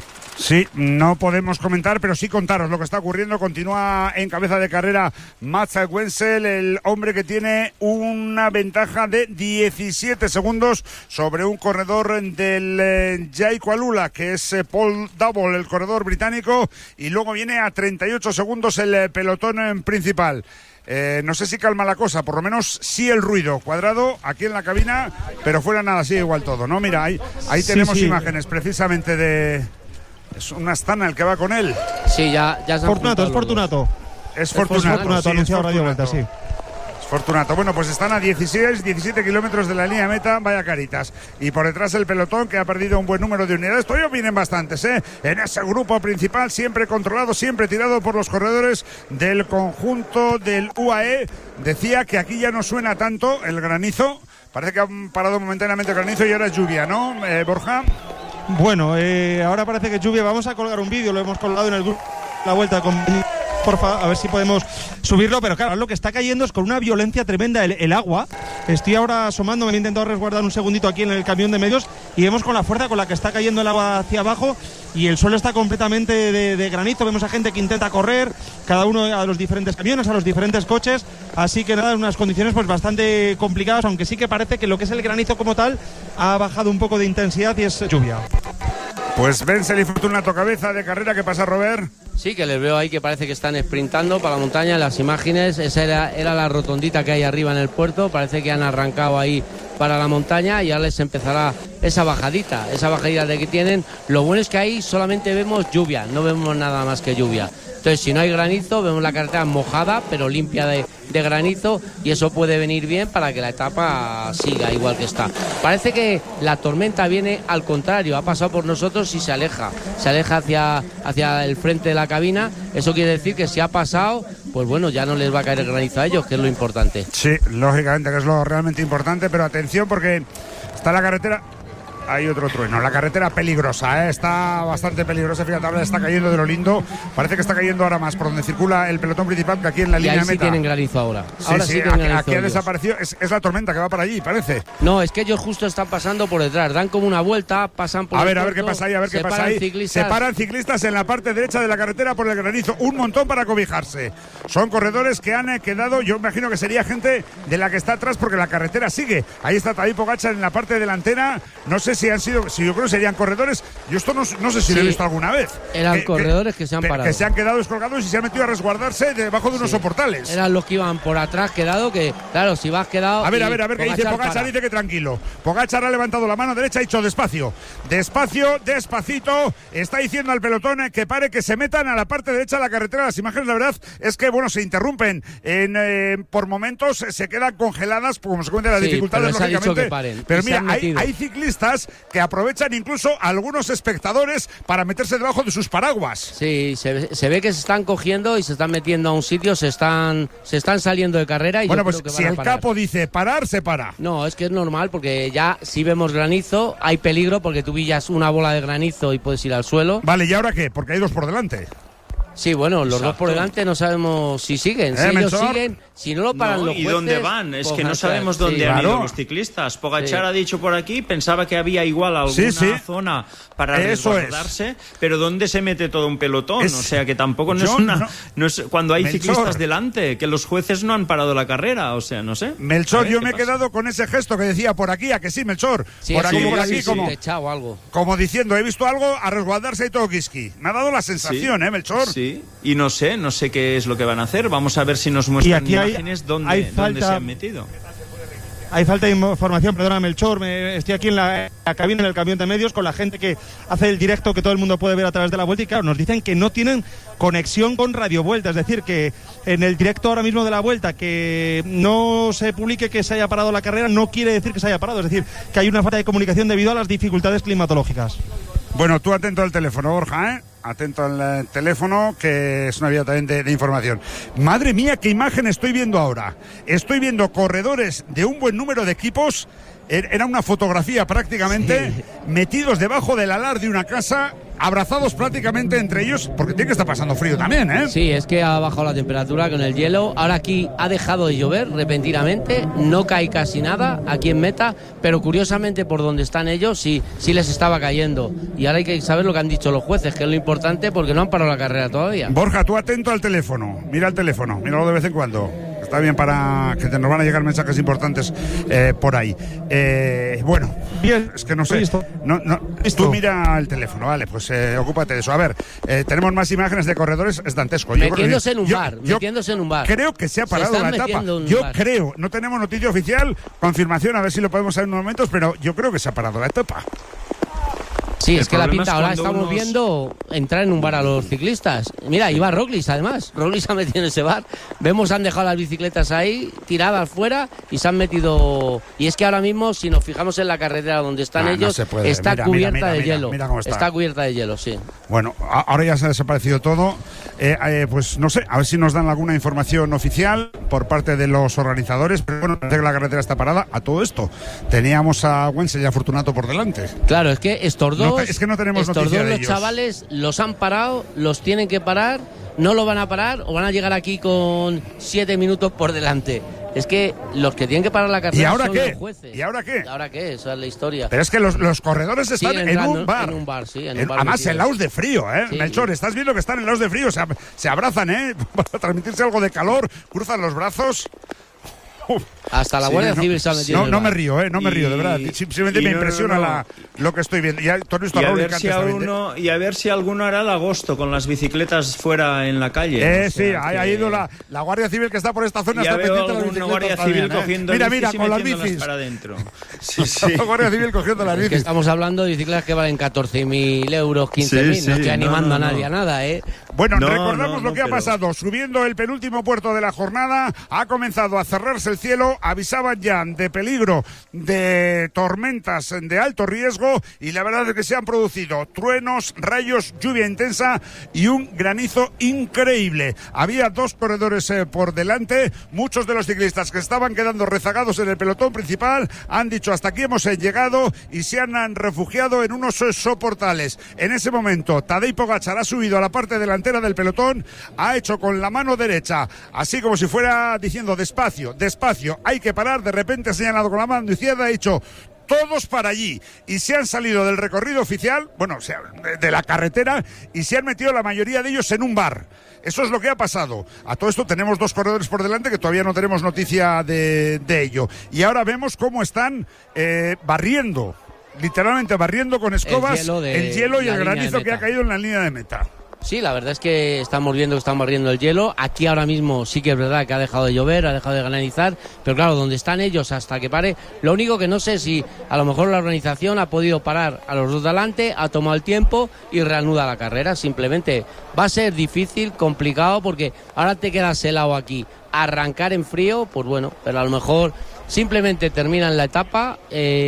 Sí, no podemos comentar, pero sí contaros lo que está ocurriendo. Continúa en cabeza de carrera Mats Wensel, el hombre que tiene una ventaja de diecisiete segundos sobre un corredor del eh, Jaico Alula, que es eh, Paul Double, el corredor británico, y luego viene a treinta y ocho segundos el eh, pelotón eh, principal. Eh, no sé si calma la cosa, por lo menos sí el ruido. Cuadrado aquí en la cabina, pero fuera nada, sigue igual todo, ¿no? Mira, ahí, ahí sí, tenemos sí. imágenes precisamente de... Es una Astana el que va con él. Sí, ya, ya se Fortunato, es Fortunato. Es Fortunato. Es Fortunato, sí, anunciado Radio Vuelta, sí. Fortunato. Bueno, pues están a dieciséis, diecisiete kilómetros de la línea de meta, vaya caritas. Y por detrás el pelotón, que ha perdido un buen número de unidades. Todavía vienen bastantes, ¿eh? En ese grupo principal, siempre controlado, siempre tirado por los corredores del conjunto del U A E. Decía que aquí ya no suena tanto el granizo. Parece que han parado momentáneamente el granizo y ahora es lluvia, ¿no, eh, Borja? Bueno, eh, ahora parece que es lluvia. Vamos a colgar un vídeo, lo hemos colgado en el grupo La Vuelta con... Porfa, a ver si podemos subirlo, pero claro, lo que está cayendo es con una violencia tremenda el, el agua. Estoy ahora asomando, me he intentado resguardar un segundito aquí en el camión de medios y vemos con la fuerza con la que está cayendo el agua hacia abajo y el suelo está completamente de, de granizo. Vemos a gente que intenta correr, cada uno a los diferentes camiones, a los diferentes coches, así que nada, unas condiciones pues bastante complicadas, aunque sí que parece que lo que es el granizo como tal ha bajado un poco de intensidad y es lluvia. Pues Wensel y Fortunato, cabeza de carrera. ¿Qué pasa, Robert? Sí, que les veo ahí que parece que están sprintando para la montaña. Las imágenes, esa era, era la rotondita que hay arriba en el puerto. Parece que han arrancado ahí para la montaña y ya les empezará esa bajadita, esa bajadita de que tienen. Lo bueno es que ahí solamente vemos lluvia, no vemos nada más que lluvia. Entonces, si no hay granizo, vemos la carretera mojada, pero limpia de, de granizo, y eso puede venir bien para que la etapa siga igual que está. Parece que la tormenta viene al contrario, ha pasado por nosotros y se aleja, se aleja hacia, hacia el frente de la cabina. Eso quiere decir que si ha pasado, pues bueno, ya no les va a caer el granizo a ellos, que es lo importante. Sí, lógicamente, que es lo realmente importante, pero atención porque está la carretera... Hay otro trueno, la carretera peligrosa, ¿eh? Está bastante peligrosa, fíjate, ahora está cayendo de lo lindo, parece que está cayendo ahora más por donde circula el pelotón principal que aquí en la y línea ahí de meta. Sí tienen granizo ahora. Sí, ahora sí, sí aquí, tienen granizo aquí ha ellos. desaparecido, es, es la tormenta que va para allí, parece. No, es que ellos justo están pasando por detrás, dan como una vuelta, pasan por A el ver, puerto, a ver qué pasa ahí, a ver qué pasa ahí. Ciclistas. Se paran ciclistas en la parte derecha de la carretera por el granizo, un montón para cobijarse. Son corredores que han quedado, yo imagino que sería gente de la que está atrás porque la carretera sigue. Ahí está Tadej Pogačar en la parte delantera, no sé si han sido, si yo creo que serían corredores. Yo esto no, no sé si sí, lo he visto alguna vez. Eran que, corredores que, que se han parado. Que se han quedado descolgados y se han metido a resguardarse debajo de unos sí. soportales. Eran los que iban por atrás quedado, que claro, si vas quedado... A ver, a ver, a ver, qué dice Pogačar, dice que tranquilo. Pogačar ha levantado la mano derecha, ha dicho despacio. Despacio, despacito. Está diciendo al pelotón que pare, que se metan a la parte derecha de la carretera. Las imágenes, la verdad, es que, bueno, se interrumpen. En, eh, por momentos se quedan congeladas, como se cuenta las sí, dificultades, pero lógicamente. Que paren, pero mira, hay, hay ciclistas que aprovechan incluso algunos espectadores para meterse debajo de sus paraguas. Sí, se, se ve que se están cogiendo y se están metiendo a un sitio, se están se están saliendo de carrera y bueno, yo pues creo que si van a el parar. capo dice parar, se para. No, es que es normal porque ya si vemos granizo hay peligro porque tú pillas una bola de granizo y puedes ir al suelo. Vale, ¿y ahora qué? Porque hay dos por delante. Sí, bueno, los Exacto. dos por delante no sabemos si siguen. Si ¿Eh, ellos Melchor? siguen, si no lo paran No, los ¿y jueces... dónde van? Es pues que no Hansard, sabemos dónde sí. han Claro. ido los ciclistas. Pogachar Sí. ha dicho por aquí, pensaba que había igual alguna Sí, sí. zona para Eso resguardarse, pero ¿dónde se mete todo un pelotón? Es- O sea, que tampoco no Yo es una... no- no es cuando hay Melchor. ciclistas delante, que los jueces no han parado la carrera, o sea, no sé. Melchor, A ver yo qué me he pasa. quedado con ese gesto que decía por aquí, a que sí, Melchor. Sí, por es aquí, como por que aquí, sí, como, sí, echado o algo. como diciendo, he visto algo a resguardarse y todo Kiski. Me ha dado la sensación, Sí, ¿eh, Melchor? Sí, y no sé, no sé qué es lo que van a hacer. Vamos a ver si nos Y muestran aquí hay- imágenes dónde, hay dónde falta- se han metido. Hay falta de información, perdona Melchor, me, estoy aquí en la, la cabina, en el camión de medios, con la gente que hace el directo que todo el mundo puede ver a través de la Vuelta y claro, nos dicen que no tienen conexión con Radio Vuelta, es decir, que en el directo ahora mismo de la Vuelta que no se publique que se haya parado la carrera no quiere decir que se haya parado, es decir, que hay una falta de comunicación debido a las dificultades climatológicas. Bueno, tú atento al teléfono, Borja, ¿eh? Atento al eh, teléfono, que es una vía también de, de información. Madre mía, qué imagen estoy viendo ahora. Estoy viendo corredores de un buen número de equipos. Er- Era una fotografía prácticamente, Sí. metidos debajo del alar de una casa, abrazados prácticamente entre ellos, porque tiene que estar pasando frío también, ¿eh? Sí, es que ha bajado la temperatura con el hielo. Ahora aquí ha dejado de llover repentinamente, no cae casi nada aquí en meta, pero curiosamente por donde están ellos sí, sí les estaba cayendo. Y ahora hay que saber lo que han dicho los jueces, que es lo importante porque no han parado la carrera todavía. Borja, tú atento al teléfono. Mira el teléfono, míralo de vez en cuando. Está bien para que te nos van a llegar mensajes importantes eh, por ahí. Eh, bueno, Bien, es que no sé. listo. No, no, Listo. tú mira el teléfono, vale, pues eh, ocúpate de eso. A ver, eh, tenemos más imágenes de corredores, es dantesco. Yo creo que- Metiéndose en un yo- bar, yo metiéndose en un bar. Creo que se ha Se parado están la etapa. metiendo en un Yo bar. creo, no tenemos noticia oficial, confirmación, a ver si lo podemos saber en unos momentos, pero yo creo que se ha parado la etapa. Sí, El es que la problema pinta es ahora cuando estamos unos- viendo entrar en un bar a los ciclistas. Mira, iba Roglic además. Roglic se ha metido en ese bar. Vemos han dejado las bicicletas ahí, tiradas fuera, y se han metido. Y es que ahora mismo, si nos fijamos en la carretera donde están Ah, no ellos, se puede. está Mira, cubierta mira, mira, de mira, hielo. mira cómo está. cubierta de hielo, sí. Bueno, a- ahora ya se ha desaparecido todo. Eh, eh, pues no sé, a ver si nos dan alguna información oficial por parte de los organizadores. Pero bueno, parece que la carretera está parada. A todo esto, teníamos a Wenzel y a Fortunato por delante. Claro, es que estos No dos, te- es que no tenemos estos noticia dos de los ellos. chavales los han parado, los tienen que parar, no lo van a parar o van a llegar aquí con siete minutos por delante. Es que los que tienen que parar la carrera ¿Y ahora son qué? los jueces. ¿Y ahora qué? ¿Y ahora qué? Esa es la historia. Pero es que los, los corredores están Siguen en entrando un bar. en un bar, sí, en un En- bar además, metidos. helados de frío, ¿eh? Sí. Melchor, estás viendo que están helados de frío. Se, ab- se abrazan, ¿eh? Para transmitirse algo de calor. Cruzan los brazos. Uf. Hasta la Sí, Guardia no, Civil se ha metido No, en el no me bar. río, ¿eh? No me Y- río, de verdad. Simplemente y me no, no, impresiona no. La, lo que estoy viendo. Ya, ¿tú has visto Y a a, Roglic ver antes si también? alguno, y a ver si alguno hará el agosto con las bicicletas fuera en la calle. Eh, O sí, sea, ha, que- ha ido la, la Guardia Civil que está por esta zona. Ya está veo pendiente de las alguna bicicletas Guardia también, Civil ¿eh? cogiendo Mira, bicis mira, y con las metiéndolas bicis. para adentro. Sí, sí. La Guardia Civil cogiendo las Es que bicis. estamos hablando de bicicletas que valen catorce mil euros, quince mil. Sí, sí, no estoy no, animando no, a nadie no. a nada, ¿eh? Bueno, No, recordamos no, lo que no, ha pero- pasado. Subiendo el penúltimo puerto de la jornada, ha comenzado a cerrarse el cielo. Avisaban ya de peligro de tormentas de alto riesgo y la verdad es que se han producido truenos, rayos, lluvia intensa y un granizo increíble. Había dos corredores eh, por delante. Muchos de los ciclistas que estaban quedando rezagados en el pelotón principal han dicho hasta aquí hemos eh, llegado y se han, han refugiado en unos eh, soportales. En ese momento, Tadej Pogačar ha subido a la parte delantera del pelotón, ha hecho con la mano derecha, así como si fuera diciendo despacio, despacio, hay que parar. De repente ha señalado con la mano izquierda, ha dicho todos para allí, y se han salido del recorrido oficial, bueno, o sea, de, de la carretera, y se han metido la mayoría de ellos en un bar. Eso es lo que ha pasado. A todo esto tenemos dos corredores por delante que todavía no tenemos noticia de, de ello. Y ahora vemos cómo están eh, barriendo, literalmente barriendo con escobas hielo de el hielo y la el línea de granizo que ha meta. caído en la línea de meta. Sí, la verdad es que estamos viendo que están barriendo el hielo. Aquí ahora mismo sí que es verdad que ha dejado de llover, ha dejado de granizar, pero claro, donde están ellos hasta que pare, lo único que no sé si a lo mejor la organización ha podido parar a los dos de adelante, ha tomado el tiempo y reanuda la carrera. Simplemente va a ser difícil, complicado, porque ahora te quedas helado aquí. Arrancar en frío, pues bueno, pero a lo mejor simplemente terminan la etapa.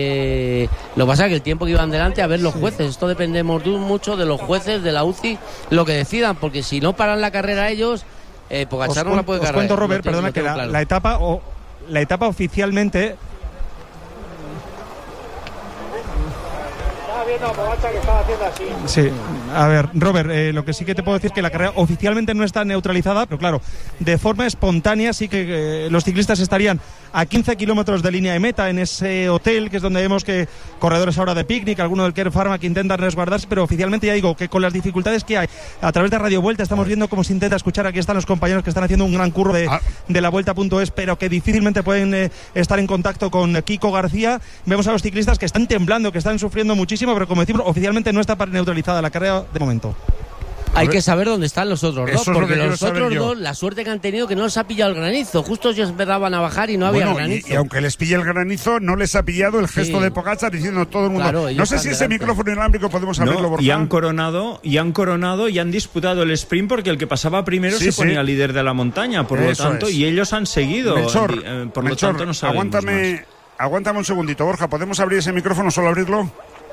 Eh, lo que pasa es que el tiempo que iban delante, a ver los jueces, esto dependemos mucho de los jueces de la U C I, lo que decidan, porque si no paran la carrera ellos, eh, Pogačar no la puede os cargar. cuento, Robert, Lo te- perdona, lo que tengo la, claro. la etapa o la etapa oficialmente viendo a Pogačar que estaba haciendo así. Sí, a ver, Robert, eh, lo que sí que te puedo decir es que la carrera oficialmente no está neutralizada, pero claro, de forma espontánea sí que eh, los ciclistas estarían a quince kilómetros de línea de meta en ese hotel, que es donde vemos que corredores ahora de picnic, algunos del Care Pharma que intentan resguardarse, pero oficialmente ya digo que con las dificultades que hay a través de Radio Vuelta estamos viendo cómo se intenta escuchar. Aquí están los compañeros que están haciendo un gran curro de, de la Vuelta.es, pero que difícilmente pueden eh, estar en contacto con Kiko García. Vemos a los ciclistas que están temblando, que están sufriendo muchísimo, pero como decimos, oficialmente no está neutralizada la carrera de momento. Hay que saber dónde están los otros dos, Eso es porque lo que los quiero saber otros yo. dos, la suerte que han tenido que no les ha pillado el granizo. Justo ellos empezaban a bajar y no había Bueno, granizo. y, y aunque les pille el granizo, no les ha pillado el gesto Sí. de Pogačar diciendo todo el mundo. Claro, ellos no sé están si ese delante. micrófono inalámbrico podemos abrirlo, No, Borja. y han coronado y han coronado y han disputado el sprint porque el que pasaba primero Sí, se sí. ponía líder de la montaña, por Eso lo tanto, es. y ellos han seguido. Melchor, eh, por Melchor, lo tanto, no sabemos aguántame, más. aguántame un segundito, Borja. ¿Podemos abrir ese micrófono, solo abrirlo?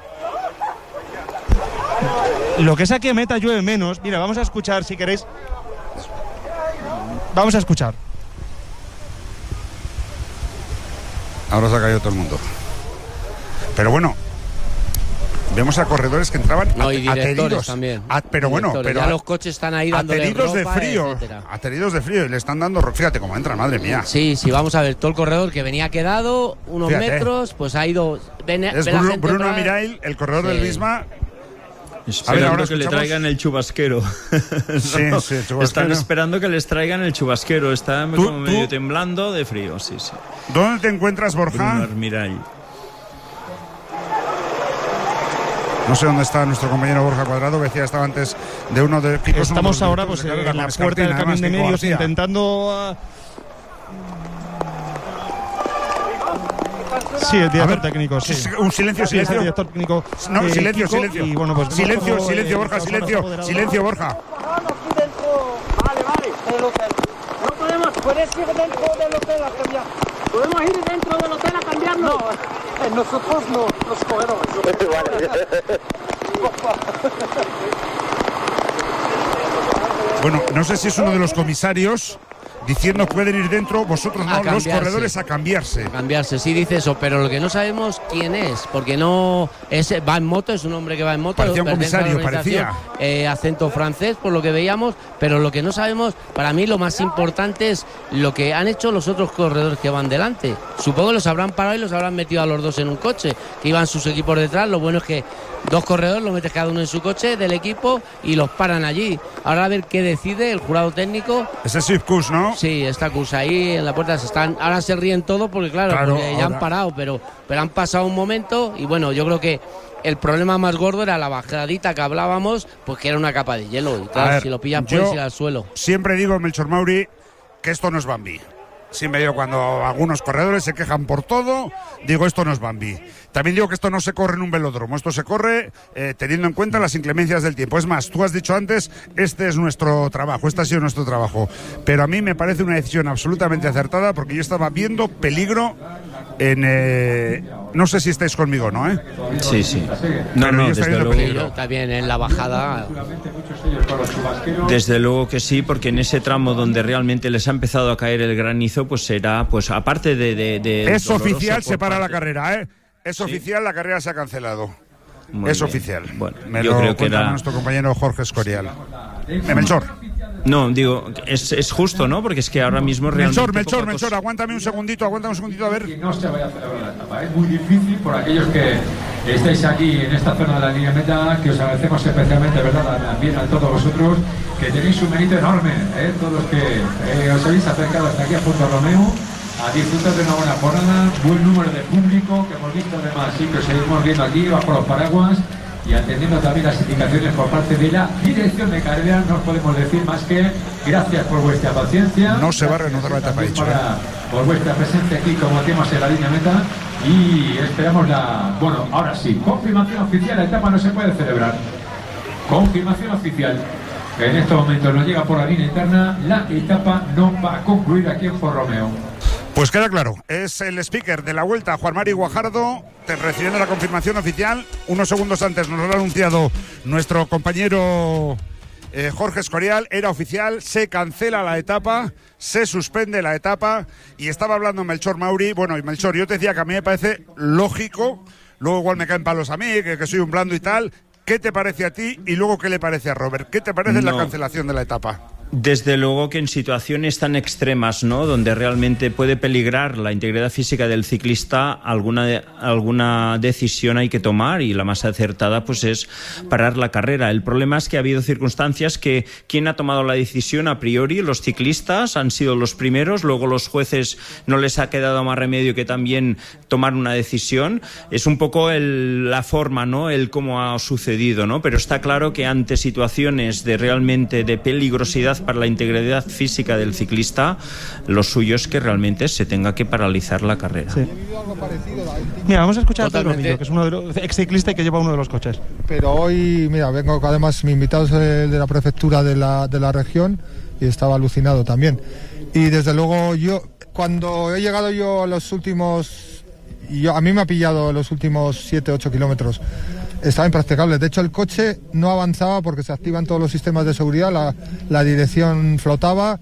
Lo que es aquí en meta llueve menos. Mira, vamos a escuchar si queréis. Vamos a escuchar. Ahora se ha caído todo el mundo. Pero bueno, vemos a corredores que entraban No, y at- directores ateridos. también. A- pero bueno, Directores. pero ya a- los coches están ahí dando ateridos de ropa, frío, etcétera. ateridos de frío y le están dando, ro- fíjate cómo entran, madre mía. Sí, sí, vamos a ver, todo el corredor que venía quedado, unos Fíjate. metros, pues ha ido. Ven, Es ve la Bruno, gente Bruno entrar. Amirail, el corredor Sí. del Visma. Esperando ahora que le escuchamos. traigan el chubasquero. Sí, No, sí, el chubasquero. Están esperando que les traigan el chubasquero. Está Tú- como medio tú- temblando de frío, sí, sí. ¿Dónde te encuentras, Borja? Bruno Armirall. No sé dónde está nuestro compañero Borja Cuadrado, que decía que estaba antes de uno de Kiko. es uno de Estamos los ahora directores pues, de carrera en la con puerta del Escarpina, camión de además, Kiko medios García. intentando... ah, Sí, el A director ver, técnico, sí. sí, un silencio, Sí, es el silencio. director técnico. No, eh, silencio, Kiko, silencio. Y, bueno, pues, silencio, vemos, silencio, eh, Borja, estamos silencio, ahora bajo silencio, Borja. Aquí dentro. Vale, vale. El hotel. No podemos. Puedes ir dentro del hotel a cambiar. ¿Podemos ir dentro del hotel a cambiarnos? No, eh, nosotros no, los corredores. Vale. Bueno, no sé si es uno de los comisarios diciendo pueden ir dentro, vosotros no, A los cambiarse. corredores a cambiarse. A cambiarse, sí dice eso, pero lo que no sabemos quién es, porque no es, va en moto, es un hombre que va en moto. Parecía un pertenece a la comisario, organización, eh, acento francés, por lo que veíamos, pero lo que no sabemos, para mí lo más importante es lo que han hecho los otros corredores que van delante. Supongo que los habrán parado y los habrán metido a los dos en un coche, que iban sus equipos detrás. Lo bueno es que dos corredores los metes cada uno en su coche del equipo y los paran allí. Ahora a ver qué decide el jurado técnico. Ese es Sipkus, ¿no? Sí, está Cus ahí en la puerta. Se están, ahora se ríen todos porque claro, Claro, porque ya ahora. han parado, pero, pero han pasado un momento y bueno, yo creo que el problema más gordo era la bajadita que hablábamos, pues que era una capa de hielo. Y A claro, ver, si lo pillan yo- puedes ir al suelo. Siempre digo, Melchor Mauri, que esto no es Bambi. Siempre digo, cuando algunos corredores se quejan por todo, digo, esto no es Bambi. También digo que esto no se corre en un velódromo, esto se corre eh, teniendo en cuenta las inclemencias del tiempo. Es más, tú has dicho antes, este es nuestro trabajo, este ha sido nuestro trabajo. Pero a mí me parece una decisión absolutamente acertada porque yo estaba viendo peligro en... eh, no sé si estáis conmigo, ¿no? ¿Eh? Sí, sí. Pero No, yo no, estoy desde viendo luego. peligro. También en la bajada. Desde luego que sí, porque en ese tramo donde realmente les ha empezado a caer el granizo, pues será, pues aparte de... de, de Es doloroso oficial, por se para la parte- carrera, ¿eh? Es oficial, la carrera se ha cancelado. Muy es bien. oficial. Bueno, Me yo lo creo que cuenta era... nuestro compañero Jorge Escorial. Eh, Melchor. No, digo, es, es justo, ¿no? Porque es que ahora mismo realmente... Melchor, Melchor, poca Melchor, cosa- aguántame un segundito, aguántame un segundito, a ver. Que no se vaya a celebrar la etapa. Es muy difícil por aquellos que estáis aquí en esta zona de la línea meta, que os agradecemos especialmente, ¿verdad? También a todos vosotros, que tenéis un mérito enorme, ¿eh? Todos los que eh, os habéis acercado hasta aquí a Punto Romeo, a disfrutar de una buena jornada, buen número de público, que hemos visto además, sí, que os seguimos viendo aquí bajo los paraguas y atendiendo también las indicaciones por parte de la dirección de carrera. No os podemos decir más que gracias por vuestra paciencia. No se va a reanudar la etapa, dicho, Para, ¿eh? por vuestra presencia aquí, como decimos, en la línea meta, y esperamos la... Bueno, ahora sí, confirmación oficial, la etapa no se puede celebrar. Confirmación oficial. En estos momentos nos llega por la línea interna, la etapa no va a concluir aquí en Fort Romeo. Pues queda claro, es el speaker de la Vuelta, Juan Mari Guajardo, te- recibiendo la confirmación oficial. Unos segundos antes nos lo ha anunciado nuestro compañero eh, Jorge Escorial. Era oficial, se cancela la etapa, se suspende la etapa y estaba hablando Melchor Mauri. Bueno, y Melchor, yo te decía que a mí me parece lógico luego igual me caen palos a mí, que, que soy un blando y tal. ¿Qué te parece a ti y luego qué le parece a Robert? ¿Qué te parece No. la cancelación de la etapa? Desde luego que en situaciones tan extremas, ¿no?, donde realmente puede peligrar la integridad física del ciclista, alguna, alguna decisión hay que tomar, y la más acertada pues es parar la carrera. El problema es que ha habido circunstancias que quien ha tomado la decisión a priori, los ciclistas, han sido los primeros, luego los jueces no les ha quedado más remedio que también tomar una decisión. Es un poco el, la forma, ¿no?, el cómo ha sucedido, ¿no? Pero está claro que ante situaciones de realmente de peligrosidad para la integridad física del ciclista, lo suyo es que realmente se tenga que paralizar la carrera. Sí. Mira, vamos a escuchar a Pedro Rillo, que es uno de los ex ciclista y que lleva uno de los coches. Pero hoy, mira, vengo, además mi invitado es de, de la prefectura de la, de la región y estaba alucinado también. Y desde luego yo, cuando he llegado yo a los últimos, yo, a mí me ha pillado los últimos siete ocho kilómetros. Estaba impracticable. De hecho, el coche no avanzaba porque se activan todos los sistemas de seguridad, la, la dirección flotaba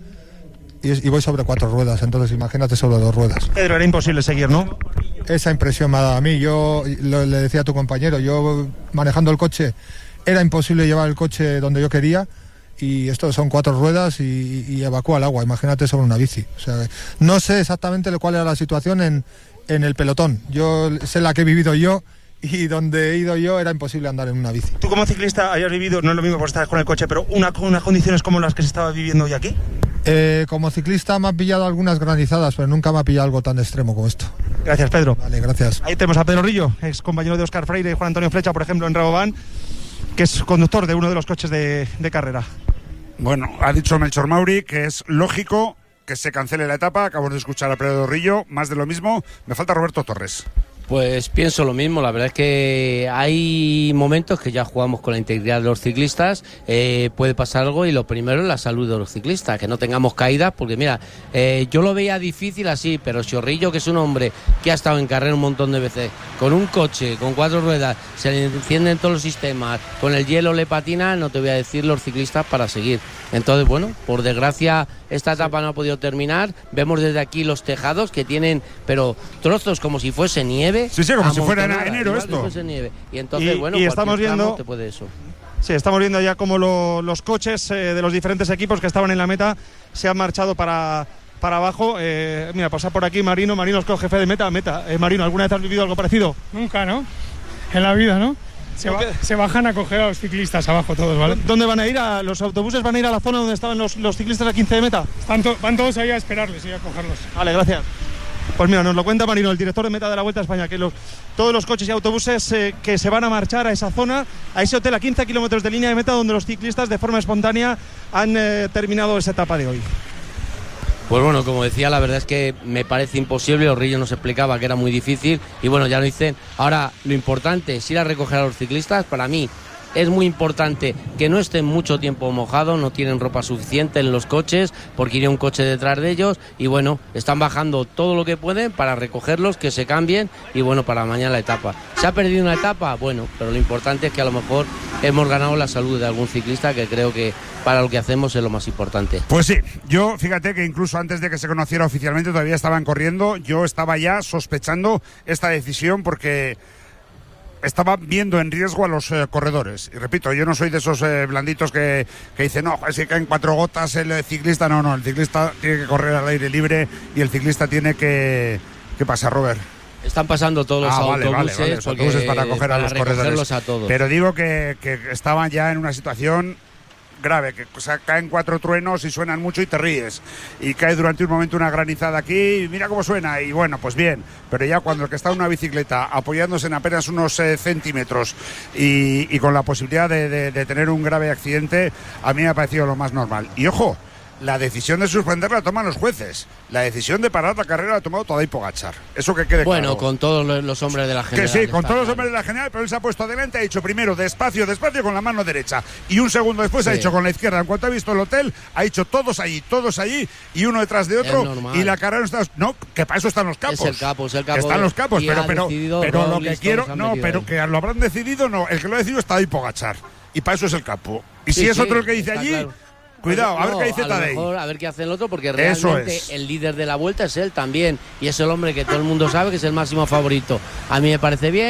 y, y voy sobre cuatro ruedas. Entonces, imagínate sobre dos ruedas. Pedro, era imposible seguir, ¿no? Esa impresión me ha dado a mí. Yo lo, le decía a tu compañero, yo manejando el coche, era imposible llevar el coche donde yo quería. Y esto son cuatro ruedas y, y evacúa el agua. Imagínate sobre una bici. O sea, no sé exactamente cuál era la situación en, en el pelotón. Yo sé la que he vivido yo. Y donde he ido yo era imposible andar en una bici. Tú como ciclista hayas vivido, no es lo mismo por estar con el coche, pero una, unas condiciones como las que se estaba viviendo hoy aquí. Eh, como ciclista me ha pillado algunas granizadas, pero nunca me ha pillado algo tan extremo como esto. Gracias, Pedro. Vale, gracias. Ahí tenemos a Pedro Rillo, ex compañero de Óscar Freire y Juan Antonio Flecha, por ejemplo, en Rabobank, que es conductor de uno de los coches de, de carrera. Bueno, ha dicho Melchor Mauri que es lógico que se cancele la etapa. Acabamos de escuchar a Pedro Rillo, más de lo mismo. Me falta Roberto Torres. Pues pienso lo mismo, la verdad es que hay momentos que ya jugamos con la integridad de los ciclistas, eh, puede pasar algo y lo primero es la salud de los ciclistas, que no tengamos caídas, porque mira, eh, yo lo veía difícil así, pero Chorrillo, que es un hombre que ha estado en carrera un montón de veces, con un coche, con cuatro ruedas, se le encienden todos los sistemas, con el hielo le patina, no te voy a decir los ciclistas para seguir. Entonces, bueno, por desgracia esta etapa no ha podido terminar, vemos desde aquí los tejados que tienen, pero trozos como si fuese nieve. Sí, sí, como si fuera en enero esto. Fuese nieve. Y entonces, y, bueno, y estamos viendo, te puede eso. Sí, estamos viendo ya cómo lo, los coches eh, de los diferentes equipos que estaban en la meta se han marchado para, para abajo. Eh, mira, pasa por aquí Marino, Marino es jefe de meta, meta. Eh, Marino, ¿alguna vez has vivido algo parecido? Nunca, ¿no? En la vida, ¿no? Se, ba se bajan a coger a los ciclistas abajo todos, ¿vale? ¿Dónde van a ir? ¿A los autobuses van a ir a la zona donde estaban los, los ciclistas a quince de meta? Están to van todos ahí a esperarles y a cogerlos. Vale, gracias. Pues mira, nos lo cuenta Marino, el director de meta de la Vuelta a España, que los, todos los coches y autobuses eh, que se van a marchar a esa zona, a ese hotel a quince kilómetros de línea de meta, donde los ciclistas de forma espontánea han eh, terminado esa etapa de hoy. Pues bueno, como decía, la verdad es que me parece imposible. Orrillo nos explicaba que era muy difícil y bueno, ya lo dicen. Ahora, lo importante es ir a recoger a los ciclistas. Para mí es muy importante que no estén mucho tiempo mojados, no tienen ropa suficiente en los coches porque iría un coche detrás de ellos y bueno, están bajando todo lo que pueden para recogerlos, que se cambien y bueno, para mañana la etapa. ¿Se ha perdido una etapa? Bueno, pero lo importante es que a lo mejor hemos ganado la salud de algún ciclista, que creo que para lo que hacemos es lo más importante. Pues sí, yo fíjate que incluso antes de que se conociera oficialmente todavía estaban corriendo, yo estaba ya sospechando esta decisión porque estaba viendo en riesgo a los eh, corredores. Y repito, yo no soy de esos eh, blanditos que, que dicen, no, si caen cuatro gotas el ciclista. No, no, el ciclista tiene que correr al aire libre y el ciclista tiene que... ¿Qué pasa, Robert? Están pasando todos los ah, autobuses, vale, vale, vale. Los autobuses para coger para a los corredores. A todos. Pero digo que, que estaban ya en una situación grave, que o sea, caen cuatro truenos y suenan mucho y te ríes. Y cae durante un momento una granizada aquí y mira cómo suena. Y bueno, pues bien. Pero ya cuando el que está en una bicicleta apoyándose en apenas unos eh, centímetros y, y con la posibilidad de, de, de tener un grave accidente, a mí me ha parecido lo más normal. Y ojo, la decisión de suspender la toman los jueces. La decisión de parar la carrera la ha tomado Tadej Pogačar. Eso que quede bueno, claro. Bueno, con todos los hombres de la general. Que sí, con todos claro. los hombres de la general, pero él se ha puesto adelante, ha dicho primero despacio, despacio con la mano derecha. Y un segundo después sí. ha dicho con la izquierda. En cuanto ha visto el hotel, ha dicho todos allí, todos allí, y uno detrás de otro. Y la carrera no está... No, que para eso están los capos. Es el capo, es el capo. Están los capos, pero, pero, pero lo que quiero... No, pero ahí. que lo habrán decidido, no. El que lo ha decidido es Tadej Pogačar. Y para eso es el capo. Y sí, si es sí, otro el que dice allí... Claro. Cuidado, a ver no, qué dice a Tadej. Mejor, a ver qué hace el otro, porque realmente es. el líder de la vuelta es él también. Y es el hombre que todo el mundo sabe que es el máximo favorito. A mí me parece bien.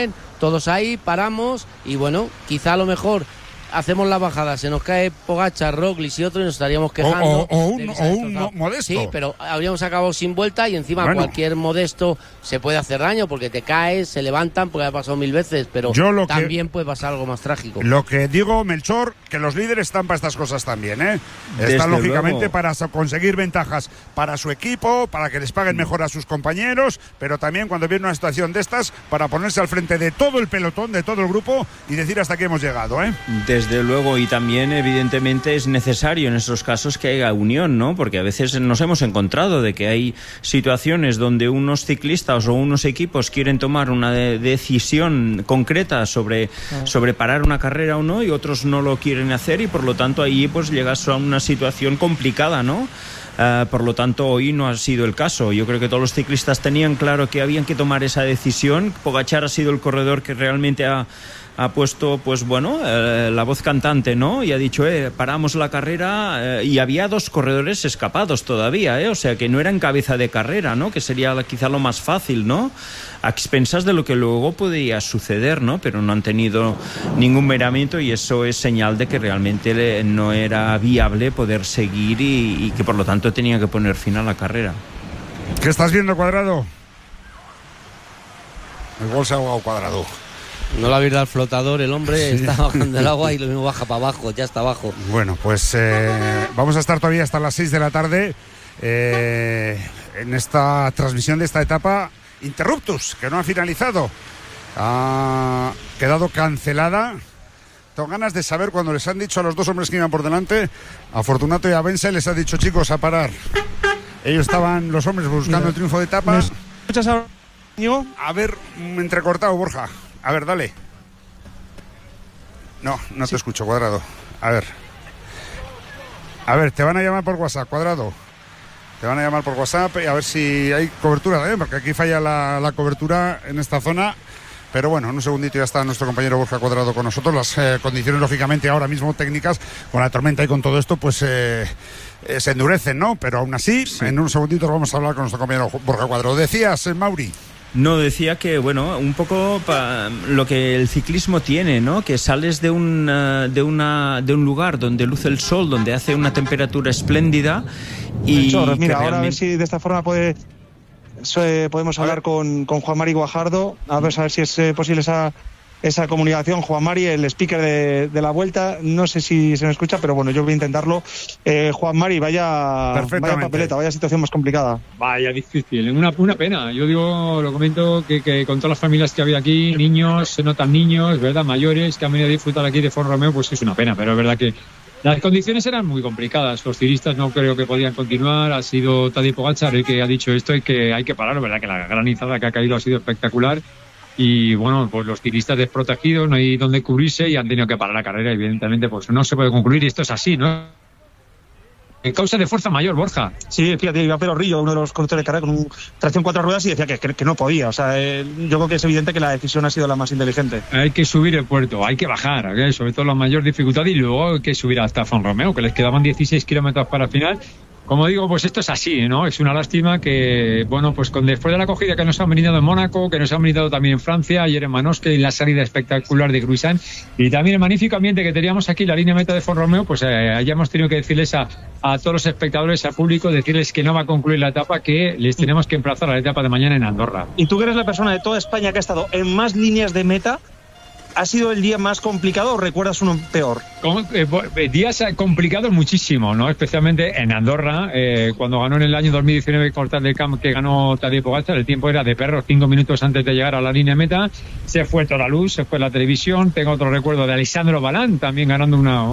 todos ahí, paramos y bueno, quizá a lo mejor hacemos la bajada, se nos cae Pogačar, Roglič y otro y nos estaríamos quejando. O, o, o un, o un mo- modesto. Sí, pero habríamos acabado sin vuelta y encima bueno. cualquier modesto se puede hacer daño porque te caes, se levantan, porque ha pasado mil veces, pero Yo lo también que, puede pasar algo más trágico. Lo que digo, Melchor, que los líderes están para estas cosas también, ¿eh? Desde están lógicamente luego. para conseguir ventajas para su equipo, para que les paguen mejor a sus compañeros, pero también cuando viene una situación de estas, para ponerse al frente de todo el pelotón, de todo el grupo y decir hasta aquí hemos llegado, ¿eh? Desde luego, y también evidentemente es necesario en estos casos que haya unión, ¿no? Porque a veces nos hemos encontrado de que hay situaciones donde unos ciclistas o unos equipos quieren tomar una de- decisión concreta sobre, Ah. sobre parar una carrera o no, y otros no lo quieren hacer, y por lo tanto ahí pues llegas a una situación complicada, ¿no? Uh, por lo tanto, hoy no ha sido el caso. Yo creo que todos los ciclistas tenían claro que habían que tomar esa decisión. Pogačar ha sido el corredor que realmente ha, ha puesto, pues bueno, eh, la voz cantante, ¿no? Y ha dicho, eh, paramos la carrera, eh, y había dos corredores escapados todavía, ¿eh? O sea, que no eran cabeza de carrera, ¿no? Que sería la- quizá lo más fácil, ¿no? A expensas de lo que luego podía suceder, ¿no? Pero no han tenido ningún miramiento y eso es señal de que realmente le- no era viable poder seguir y, y que por lo tanto tenía que poner fin a la carrera. ¿Qué estás viendo, Cuadrado? El gol se ha ahogado, Cuadrado. No le habéis dado el flotador, el hombre Sí. está bajando el agua y lo mismo baja para abajo, ya está abajo. Bueno, pues eh, vamos a estar todavía hasta las seis de la tarde eh, en esta transmisión de esta etapa Interruptus, que no ha finalizado. Ha quedado cancelada. Tengo ganas de saber cuando les han dicho a los dos hombres que iban por delante, a Fortunato y a Bense, les ha dicho, chicos, a parar. Ellos estaban, los hombres, buscando el triunfo de etapa. ¿Me escuchas ahora, Íñigo? A ver, mm, entrecortado, Borja. A ver, dale. No, no te escucho, Cuadrado. A ver. A ver, te van a llamar por WhatsApp, Cuadrado. Te van a llamar por WhatsApp y a ver si hay cobertura, ¿eh? Porque aquí falla la, la cobertura en esta zona. Pero bueno, en un segundito ya está nuestro compañero Borja Cuadrado con nosotros. Las eh, condiciones, lógicamente, ahora mismo técnicas, con la tormenta y con todo esto, pues eh, eh, se endurecen, ¿no? Pero aún así, sí. En un segundito vamos a hablar con nuestro compañero Borja Cuadrado. Decías, eh, Mauri. No, decía que, bueno, un poco pa, lo que el ciclismo tiene, ¿no? Que sales de un, uh, de, una, de un lugar donde luce el sol, donde hace una temperatura espléndida y... Chorros, mira, realmente... ahora a ver si de esta forma puede, eh, podemos hablar con, con Juan Mari Guajardo, a ver, a ver si es eh, posible esa, esa comunicación. Juan Mari, el speaker de, de la Vuelta, no sé si se me escucha, pero bueno, yo voy a intentarlo. Eh, Juan Mari, vaya, vaya papeleta, vaya situación más complicada. Vaya difícil, una, una pena. Yo digo, lo comento, que, que con todas las familias que había aquí, niños, se notan niños, ¿verdad? Mayores, que han venido a disfrutar aquí de Font Romeu, pues es una pena, pero es verdad que las condiciones eran muy complicadas. Los ciclistas no creo que podían continuar. Ha sido Tadej Pogačar el que ha dicho esto y que hay que parar. Es verdad que la granizada que ha caído ha sido espectacular. Y bueno, pues los ciclistas desprotegidos, no hay donde cubrirse y han tenido que parar la carrera. Evidentemente, pues no se puede concluir y esto es así, ¿no? En causa de fuerza mayor, Borja. Sí, fíjate, iba Pedro Rillo, uno de los conductores de carrera, con un tracción cuatro ruedas y decía que, que, que no podía. O sea, eh, yo creo que es evidente que la decisión ha sido la más inteligente. Hay que subir el puerto, hay que bajar, ¿okay? Sobre todo la mayor dificultad, y luego hay que subir hasta Font Romeu, que les quedaban dieciséis kilómetros para el final. Como digo, pues esto es así, ¿no? Es una lástima que, bueno, pues con después de la acogida que nos han brindado en Mónaco, que nos han brindado también en Francia, ayer en Manosque, y la salida espectacular de Gruisán, y también el magnífico ambiente que teníamos aquí, la línea meta de Font Romeu, pues eh, hayamos tenido que decirles a, a todos los espectadores, al público, decirles que no va a concluir la etapa, que les tenemos que emplazar a la etapa de mañana en Andorra. Y tú que eres la persona de toda España que ha estado en más líneas de meta, ¿ha sido el día más complicado o recuerdas uno peor? Con, eh, días complicados muchísimo, ¿no? Especialmente en Andorra, eh, cuando ganó en el año dos mil diecinueve Cortal del Camp, que ganó Tadej Pogačar, el tiempo era de perros, cinco minutos antes de llegar a la línea meta. Se fue toda la luz, se fue la televisión. Tengo otro recuerdo de Alessandro Balán, también ganando una...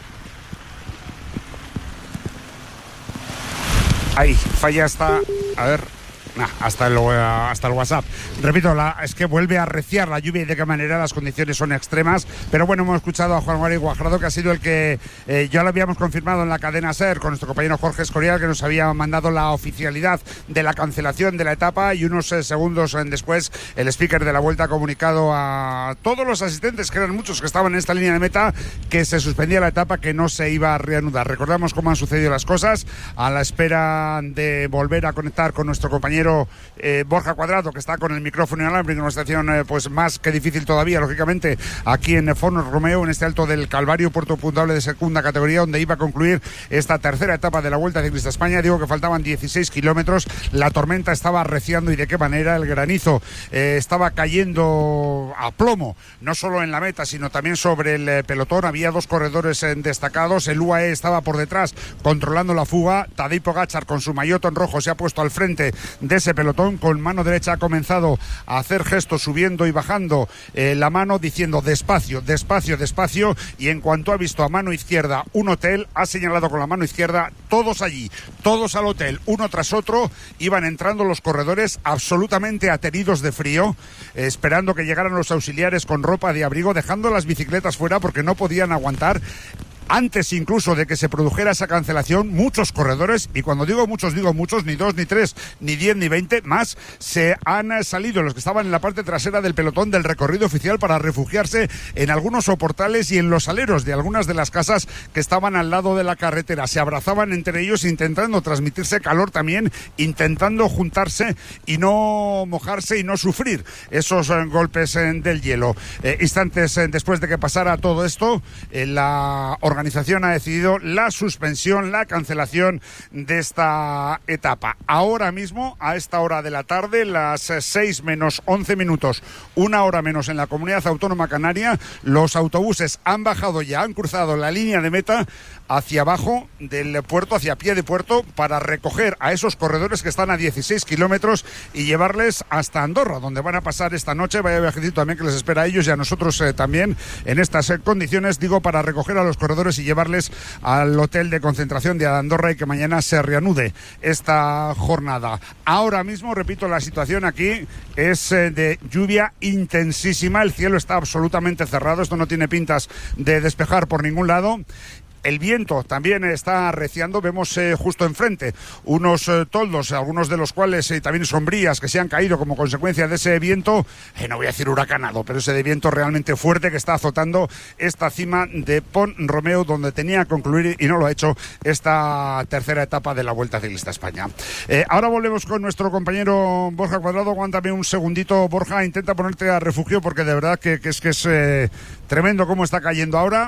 Ahí, falla hasta... A ver... Nah, hasta, el, hasta el WhatsApp. Repito, la, es que vuelve a arreciar la lluvia y de qué manera las condiciones son extremas. Pero bueno, hemos escuchado a Juan Mari Guajardo, que ha sido el que eh, ya lo habíamos confirmado en la cadena SER con nuestro compañero Jorge Escorial, que nos había mandado la oficialidad de la cancelación de la etapa, y unos eh, segundos eh, después el speaker de la Vuelta ha comunicado a todos los asistentes, que eran muchos que estaban en esta línea de meta, que se suspendía la etapa, que no se iba a reanudar. Recordamos cómo han sucedido las cosas, a la espera de volver a conectar con nuestro compañero compañero eh, Borja Cuadrado, que está con el micrófono inalámbrico en una situación eh, pues más que difícil todavía, lógicamente, aquí en Fornos Romeo, en este Alto del Calvario, puerto puntuable de segunda categoría, donde iba a concluir esta tercera etapa de la Vuelta Ciclista España. Digo que faltaban dieciséis kilómetros, la tormenta estaba arreciando y de qué manera. El granizo eh, estaba cayendo a plomo, no solo en la meta, sino también sobre el eh, pelotón. Había dos corredores eh, destacados, el U A E estaba por detrás controlando la fuga. Tadej Pogačar con su maillot en rojo se ha puesto al frente de ese pelotón, con mano derecha ha comenzado a hacer gestos subiendo y bajando eh, la mano, diciendo despacio, despacio, despacio, y en cuanto ha visto a mano izquierda un hotel, ha señalado con la mano izquierda, todos allí, todos al hotel, uno tras otro. Iban entrando los corredores absolutamente ateridos de frío, eh, esperando que llegaran los auxiliares con ropa de abrigo, dejando las bicicletas fuera porque no podían aguantar. Antes incluso de que se produjera esa cancelación, muchos corredores, y cuando digo muchos, digo muchos, ni dos, ni tres, ni diez, ni veinte, más, se han salido los que estaban en la parte trasera del pelotón del recorrido oficial para refugiarse en algunos soportales y en los aleros de algunas de las casas que estaban al lado de la carretera. Se abrazaban entre ellos intentando transmitirse calor también, intentando juntarse y no mojarse y no sufrir esos eh, golpes eh, del hielo. Eh, instantes eh, después de que pasara todo esto, eh, la organización organización ha decidido la suspensión, la cancelación de esta etapa. Ahora mismo, a esta hora de la tarde, las seis menos once minutos, una hora menos en la Comunidad Autónoma Canaria, los autobuses han bajado ya, han cruzado la línea de meta hacia abajo del puerto, hacia pie de puerto, para recoger a esos corredores que están a dieciséis kilómetros y llevarles hasta Andorra, donde van a pasar esta noche. Vaya viajecito también que les espera a ellos y a nosotros eh, también en estas eh, condiciones, digo, para recoger a los corredores y llevarles al hotel de concentración de Andorra y que mañana se reanude esta jornada. Ahora mismo, repito, la situación aquí es eh, de lluvia intensísima, el cielo está absolutamente cerrado, esto no tiene pintas de despejar por ningún lado. El viento también está arreciando, vemos eh, justo enfrente unos eh, toldos, algunos de los cuales eh, también sombrías que se han caído como consecuencia de ese viento, eh, no voy a decir huracanado, pero ese de viento realmente fuerte que está azotando esta cima de Pont Romeo, donde tenía que concluir y no lo ha hecho esta tercera etapa de la Vuelta Ciclista España. Eh, ahora volvemos con nuestro compañero Borja Cuadrado. Aguántame un segundito, Borja, intenta ponerte a refugio porque de verdad que, que es que es eh, tremendo cómo está cayendo ahora.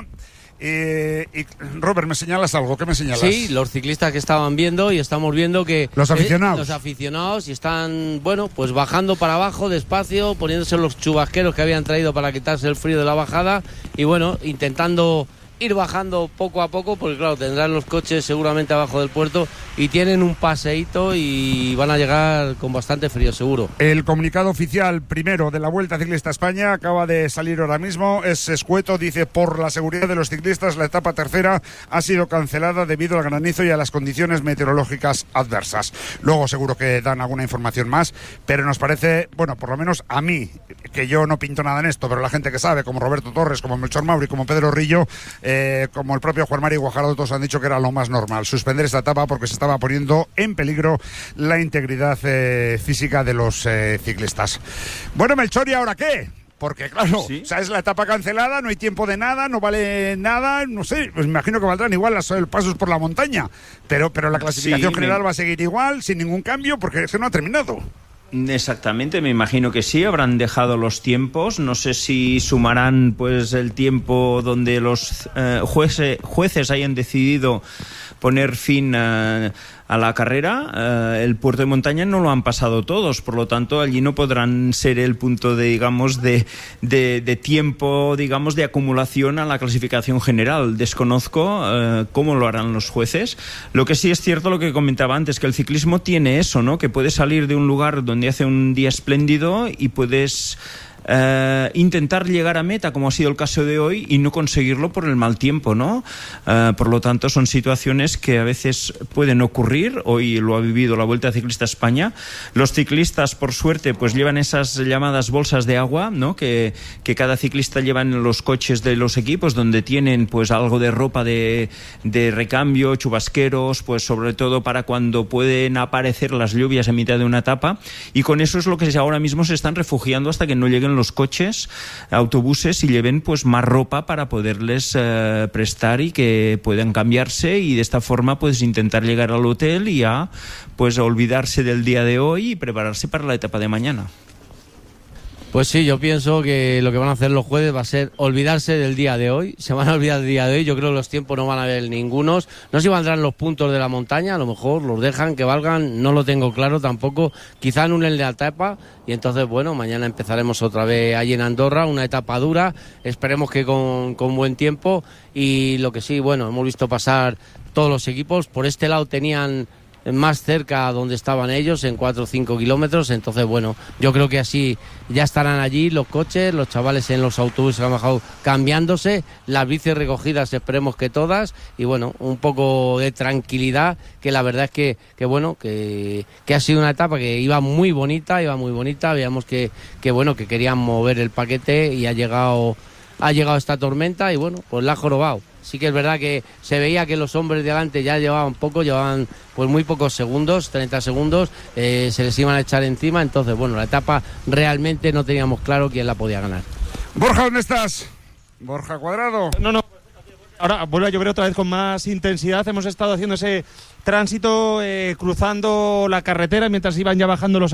Eh, y Robert, ¿me señalas algo? ¿Qué me señalas? Sí, los ciclistas que estaban viendo y estamos viendo que los aficionados, eh, los aficionados y están, bueno, pues bajando para abajo despacio, poniéndose los chubasqueros que habían traído para quitarse el frío de la bajada y bueno, intentando ir bajando poco a poco, porque claro, tendrán los coches seguramente abajo del puerto y tienen un paseíto y van a llegar con bastante frío seguro. El comunicado oficial primero de la Vuelta Ciclista España acaba de salir ahora mismo, es escueto, dice: por la seguridad de los ciclistas, la etapa tercera ha sido cancelada debido al granizo y a las condiciones meteorológicas adversas. Luego seguro que dan alguna información más, pero nos parece, bueno, por lo menos a mí, que yo no pinto nada en esto, pero la gente que sabe, como Roberto Torres, como Melchor Mauri, como Pedro Rillo, Eh, como el propio Juan Mari Guajardo, todos han dicho que era lo más normal suspender esta etapa porque se estaba poniendo en peligro la integridad eh, física de los eh, ciclistas. Bueno, Melchor, ¿y ahora qué? Porque claro, ¿sí? O sea, es la etapa cancelada, no hay tiempo de nada, no vale nada, no sé, pues me imagino que valdrán igual los pasos por la montaña, pero, pero la clasificación sí, general me... va a seguir igual, sin ningún cambio, porque eso no ha terminado. Exactamente, me imagino que sí, habrán dejado los tiempos, no sé si sumarán pues el tiempo donde los eh, jueces, jueces hayan decidido poner fin a, a la carrera. Eh, el puerto de montaña no lo han pasado todos, por lo tanto allí no podrán ser el punto de, digamos, de, de, de tiempo, digamos, de acumulación a la clasificación general. Desconozco eh, cómo lo harán los jueces. Lo que sí es cierto, lo que comentaba antes, que el ciclismo tiene eso, ¿no? Que puedes salir de un lugar donde hace un día espléndido y puedes Uh, intentar llegar a meta, como ha sido el caso de hoy, y no conseguirlo por el mal tiempo, ¿no? Uh, por lo tanto, son situaciones que a veces pueden ocurrir. Hoy lo ha vivido la Vuelta Ciclista España. Los ciclistas, por suerte, pues llevan esas llamadas bolsas de agua, ¿no? Que, que cada ciclista lleva en los coches de los equipos, donde tienen pues algo de ropa de, de recambio, chubasqueros, pues sobre todo para cuando pueden aparecer las lluvias en mitad de una etapa, y con eso es lo que ahora mismo se están refugiando hasta que no llegue lleguen los coches, autobuses y lleven pues más ropa para poderles eh, prestar y que puedan cambiarse, y de esta forma pues intentar llegar al hotel y ya pues olvidarse del día de hoy y prepararse para la etapa de mañana. Pues sí, yo pienso que lo que van a hacer los jueves va a ser olvidarse del día de hoy. Se van a olvidar del día de hoy. Yo creo que los tiempos no van a haber ningunos. No sé si valdrán los puntos de la montaña, a lo mejor los dejan que valgan, no lo tengo claro tampoco. Quizá anulen la etapa y entonces, bueno, mañana empezaremos otra vez allí en Andorra, una etapa dura. Esperemos que con, con buen tiempo, y lo que sí, bueno, hemos visto pasar todos los equipos. Por este lado tenían más cerca donde estaban ellos, en cuatro o cinco kilómetros, entonces bueno, yo creo que así ya estarán allí los coches, los chavales en los autobuses han bajado cambiándose, las bicis recogidas esperemos que todas, y bueno, un poco de tranquilidad, que la verdad es que, que bueno, que, que ha sido una etapa que iba muy bonita, iba muy bonita, veíamos que, que bueno, que querían mover el paquete y ha llegado, ha llegado esta tormenta y bueno, pues la ha jorobado. Sí que es verdad que se veía que los hombres de adelante ya llevaban poco, llevaban pues muy pocos segundos, treinta segundos, eh, se les iban a echar encima, entonces bueno, la etapa realmente no teníamos claro quién la podía ganar. Borja, ¿dónde estás? Borja Cuadrado. No, no, ahora vuelve a llover otra vez con más intensidad, hemos estado haciendo ese tránsito eh, cruzando la carretera mientras iban ya bajando los